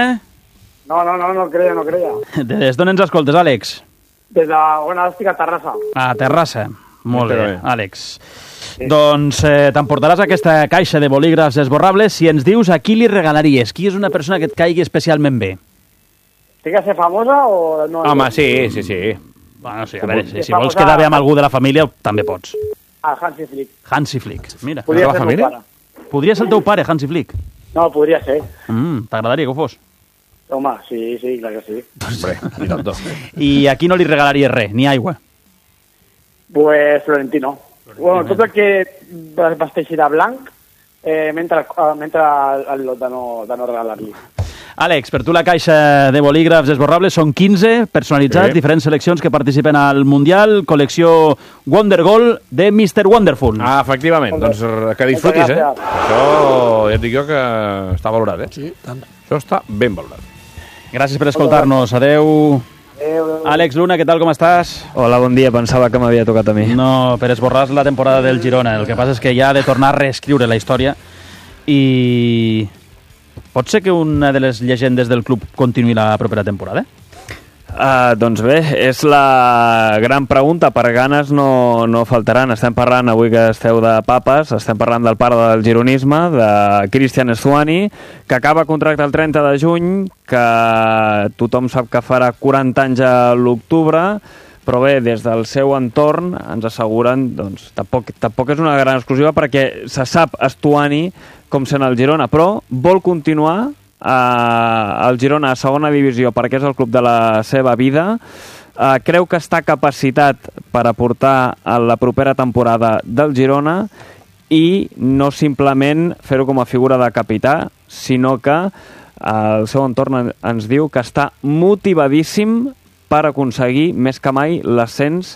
No creia. Des d'on ens escoltes, Àlex? Des de, estic a Terrassa. A Terrassa. Molt bé, Àlex. Sí. Doncs t'emportaràs aquesta caixa de bolígrafs esborrables si ens dius a qui li regalaries. Qui és una persona que et caigui especialment bé? Té que ser famosa o no? Home, sí. Bueno, sí, a veure, si vols quedar bé amb algú de la família, també pots. Hansi Flick. Hansi Flick, mira. Podria ser el teu pare. Podria ser el teu pare, Hansi Flick? No, podria ser. T'agradaria que ho fos? Home, sí, clar que sí. Hombre, ni tanto. I a qui no li regalaries res, ni aigua? Pues Florentino. Bueno, tot el que vesteixi de blanc, mentre el lot de no regalar-li. Àlex, per tu la caixa de bolígrafs esborrables són 15 personalitzats, diferents seleccions que participen al Mundial, col·lecció Wonder Gold de Mr. Wonderful. Ah, efectivament, doncs que disfrutis, Això ja et dic jo que està valorat, Sí, tant. Això està ben valorat. Gràcies per escoltar-nos, adeu. Àlex Luna, què tal, com estàs? Hola, bon dia, pensava que m'havia tocat a mi. No, per esborrar la temporada del Girona, el que passa és que ja ha de tornar a reescriure la història i... Pot ser que una de les llegendes del club continuï la propera temporada? Doncs bé, és la gran pregunta. Per ganes no faltaran. Estem parlant, avui que esteu de papes, estem parlant del pare del gironisme, de Cristian Stuani, que acaba contracte el 30 de juny, que tothom sap que farà 40 anys a l'octubre, però bé, des del seu entorn ens asseguren, doncs, tampoc és una gran exclusiva perquè se sap Stuani com sent el Girona, però vol continuar al Girona a segona divisió perquè és el club de la seva vida. Creu que està capacitat per aportar a la propera temporada del Girona i no simplement fer-ho com a figura de capità, sinó que el seu entorn ens diu que està motivadíssim per aconseguir més que mai l'ascens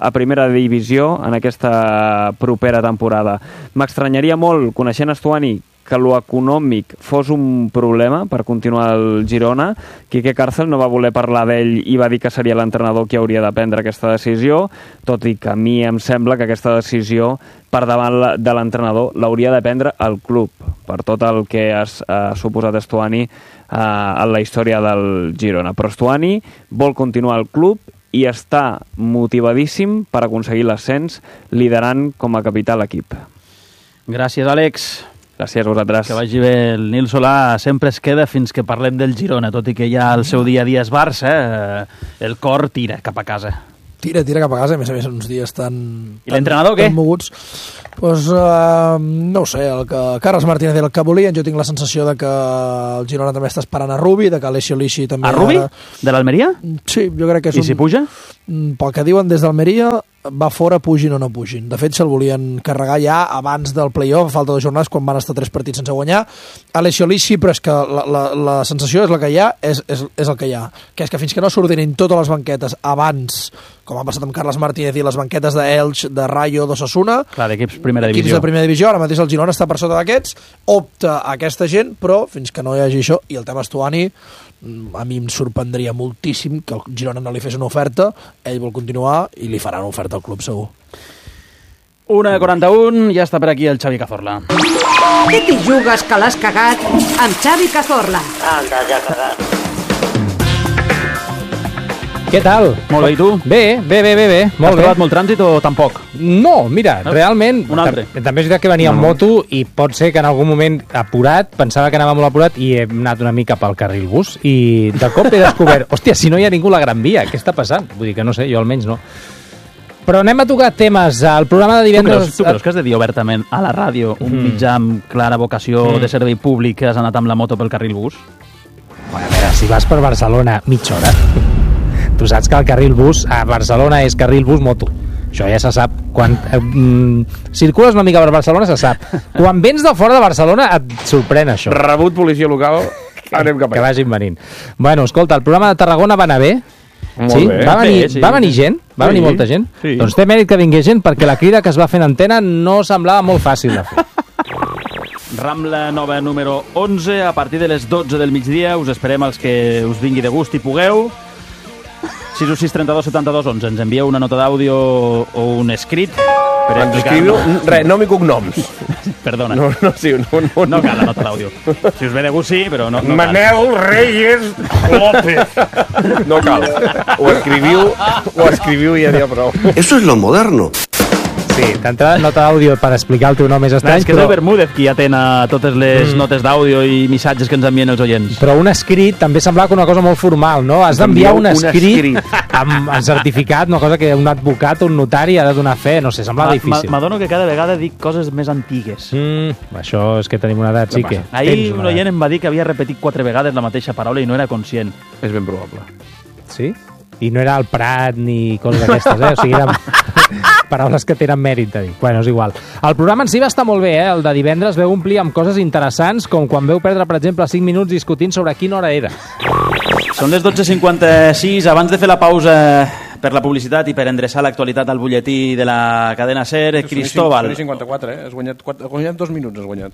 a primera divisió en aquesta propera temporada. M'estranyaria molt, coneixent Stuani, que lo econòmic fos un problema per continuar el Girona. Quique Cárcel no va voler parlar d'ell i va dir que seria l'entrenador qui hauria de prendre aquesta decisió, tot i que a mi em sembla que aquesta decisió per davant de l'entrenador l'hauria de prendre el club, per tot el que ha suposat Stuani en la història del Girona. Però Stuani vol continuar al club i està motivadíssim per aconseguir l'ascens, liderant com a capità l'equip. Gràcies, Àlex. Gràcies a vosaltres. Que vagi bé. El Nil Solà sempre es queda fins que parlem del Girona, tot i que ja el seu dia a dia és Barça, el cor tira cap a casa. Tira cap a casa, a més uns dies tan... I l'entrenador què? Tan moguts. Pues, no ho sé, el que Carles Martínez el que volien, jo tinc la sensació de que el Girona també està esperant a Rubi, de que Alessio Lisci també... A Rubi? De l'Almeria? Sí, jo crec que és I si puja? Pel que diuen des d'Almeria, va fora, pugin o no pugin. De fet, se'l volien carregar ja abans del play-off, a falta de jornades, quan van estar 3 partits sense guanyar. Alessio Lisci, però és que la sensació és la que hi ha, és el que hi ha. Que és que fins que no s'ordinin totes les banquetes abans, com ha passat amb Carles Martínez i les banquetes d'Elx, de Rayo, d'Osasuna... Clar, d'equips primera divisió. Equips de primera divisió, ara mateix el Girona està per sota d'aquests, opta a aquesta gent, però fins que no hi hagi això, i el tema Stuani, a mi em sorprendria moltíssim que el Girona no li fes una oferta, ell vol continuar i li farà una oferta al club segur. 1:41, ja està per aquí el Xavi Cazorla. Què t'hi jugues que l'has cagat amb Xavi Cazorla? Anda, ja cagat. Què tal? Molt bé, i tu? Bé. Has trobat molt trànsit o tampoc? No, mira, realment... Un altre. També és veritat que venia en moto i pot ser que en algun moment apurat, pensava que anava molt apurat i he anat una mica pel carril bus i de cop he descobert, hòstia, si no hi ha ningú a la Gran Via, què està passant? Vull dir que no sé, jo almenys no. Però anem a tocar temes. El programa de divendres... Tu creus que has de dir obertament a la ràdio un mitjà amb clara vocació de servei públic que has anat amb la moto pel carril bus? Bueno, a veure, si vas per Barcelona mitja hora, tu saps que el carril bus a Barcelona és carril bus moto. Això ja se sap. Quan circules una mica per Barcelona se sap. Quan vens de fora de Barcelona et sorprèn això. Rebut policia local, anem cap allà. Que vagin venint. Bueno, escolta, el programa de Tarragona va anar bé. Molt bé. Va venir gent? Va venir molta gent? Sí. Doncs té mèrit que vingués gent perquè la crida que es va fer en antena no semblava molt fàcil de fer. Rambla Nova número 11, a partir de les 12 del migdia. Us esperem els que us vingui de gust i pugueu. 616 32 72 11. Ens envieu una nota d'àudio o un escrit per explicar-nos. Nom i cognoms. Perdona. No cal la nota d'àudio. Si us ve de gust, sí, però no cal. Manel Reyes López. No cal. Ho escriviu i ja n'hi ha prou. Eso es lo moderno. Sí, d'entrada nota d'àudio per explicar el teu nom és estrany, és que és el Bermúdez qui atén a totes les notes d'àudio i missatges que ens envien els oients. Però un escrit també semblava una cosa molt formal, no? Has d'enviar un escrit amb certificat, una cosa que un advocat o un notari ha de donar fe, no sé, semblava difícil. M'adono que cada vegada dic coses més antigues. Això és que tenim una edat, sí que... Ahir un oient em va dir que havia repetit 4 vegades la mateixa paraula i no era conscient. És ben probable. Sí? I no era el Prat ni coses d'aquestes, O sigui, eren paraules que tenen mèrit de dir. Bueno, és igual. El programa en si va estar molt bé, El de divendres veu omplir amb coses interessants, com quan veu perdre, per exemple, 5 minuts discutint sobre quina hora era. Són les 12:56. Abans de fer la pausa per la publicitat i per endreçar l'actualitat al butlletí de la cadena SER, Cristóbal... Toni 54, Has guanyat 2 minuts, has guanyat.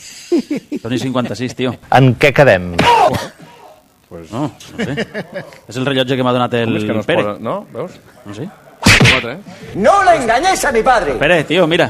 Toni 56, tio. En què quedem? Pues no sé. És el rellotge que m'ha donat el Pere. No? Veus? No sé. 4, No le engañéis a mi padre. Pere, tio, mira.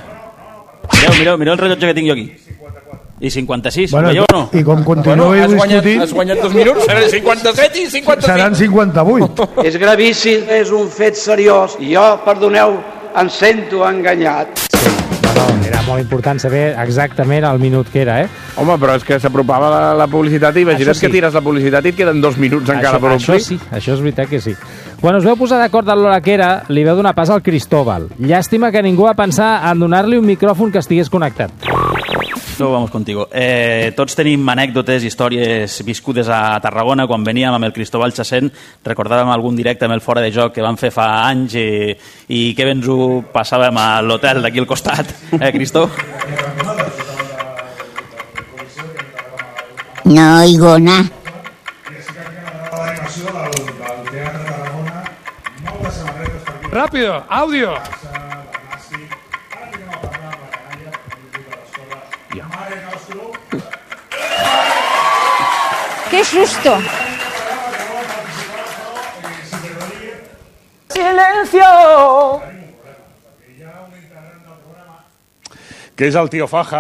Mireu el rellotge que tinc jo aquí. I 56, bueno, veieu o no? I com continuï discutint... Has guanyat 2 minuts, seran 57 i 55. Seran 58. És gravíssim, és un fet seriós. I jo, perdoneu, em sento enganyat. Era molt important saber exactament el minut que era, Home, però és que s'apropava la publicitat i imagina't que tires la publicitat i et queden 2 minuts encara per omplir. Això és veritat que sí. Quan us veu posar d'acord en l'hora que era, li veu donar pas al Cristóbal. Llàstima que ningú va pensar en donar-li un micròfon que estigués connectat. No, vamos contigo. Tots tenim anècdotes, històries viscudes a Tarragona. Quan veníem amb el Cristóbal Chasén, recordàvem algun directe amb el Fora de Joc que vam fer fa anys i que ben ens ho passàvem a l'hotel d'aquí al costat. Cristó? No oigo nada. Rápido, audio. ¡Qué susto! ¡Silencio! Que és el tio Faja.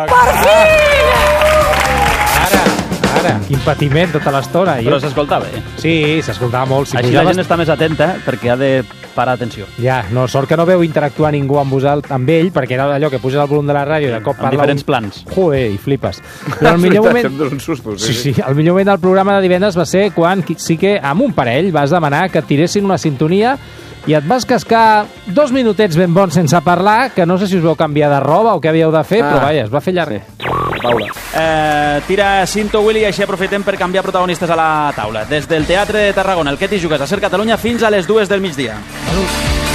Ara, quin patiment tota l'estona. Però s'escoltava, eh? Sí, s'escoltava molt. Així la gent està més atenta perquè ha de parar atenció. Ja, no, sort que no veu interactuar ningú amb ell, perquè era allò que puges el volum de la ràdio i de cop parla... En diferents plans. Joder, i flipes. Però el millor moment... Sí, el millor moment del programa de divendres va ser quan sí que amb un parell vas demanar que et tiressin una sintonia i et vas cascar 2 minutets ben bons sense parlar, que no sé si us veu canviar de roba o què havíeu de fer, però vaja, es va fer llarg. Paula. Tira Cinto Willy i així aprofitem per canviar protagonistes a la taula. Des del Teatre de Tarragona, el Que t'hi jugues a Ser Catalunya fins a les 2 del migdia. Salut.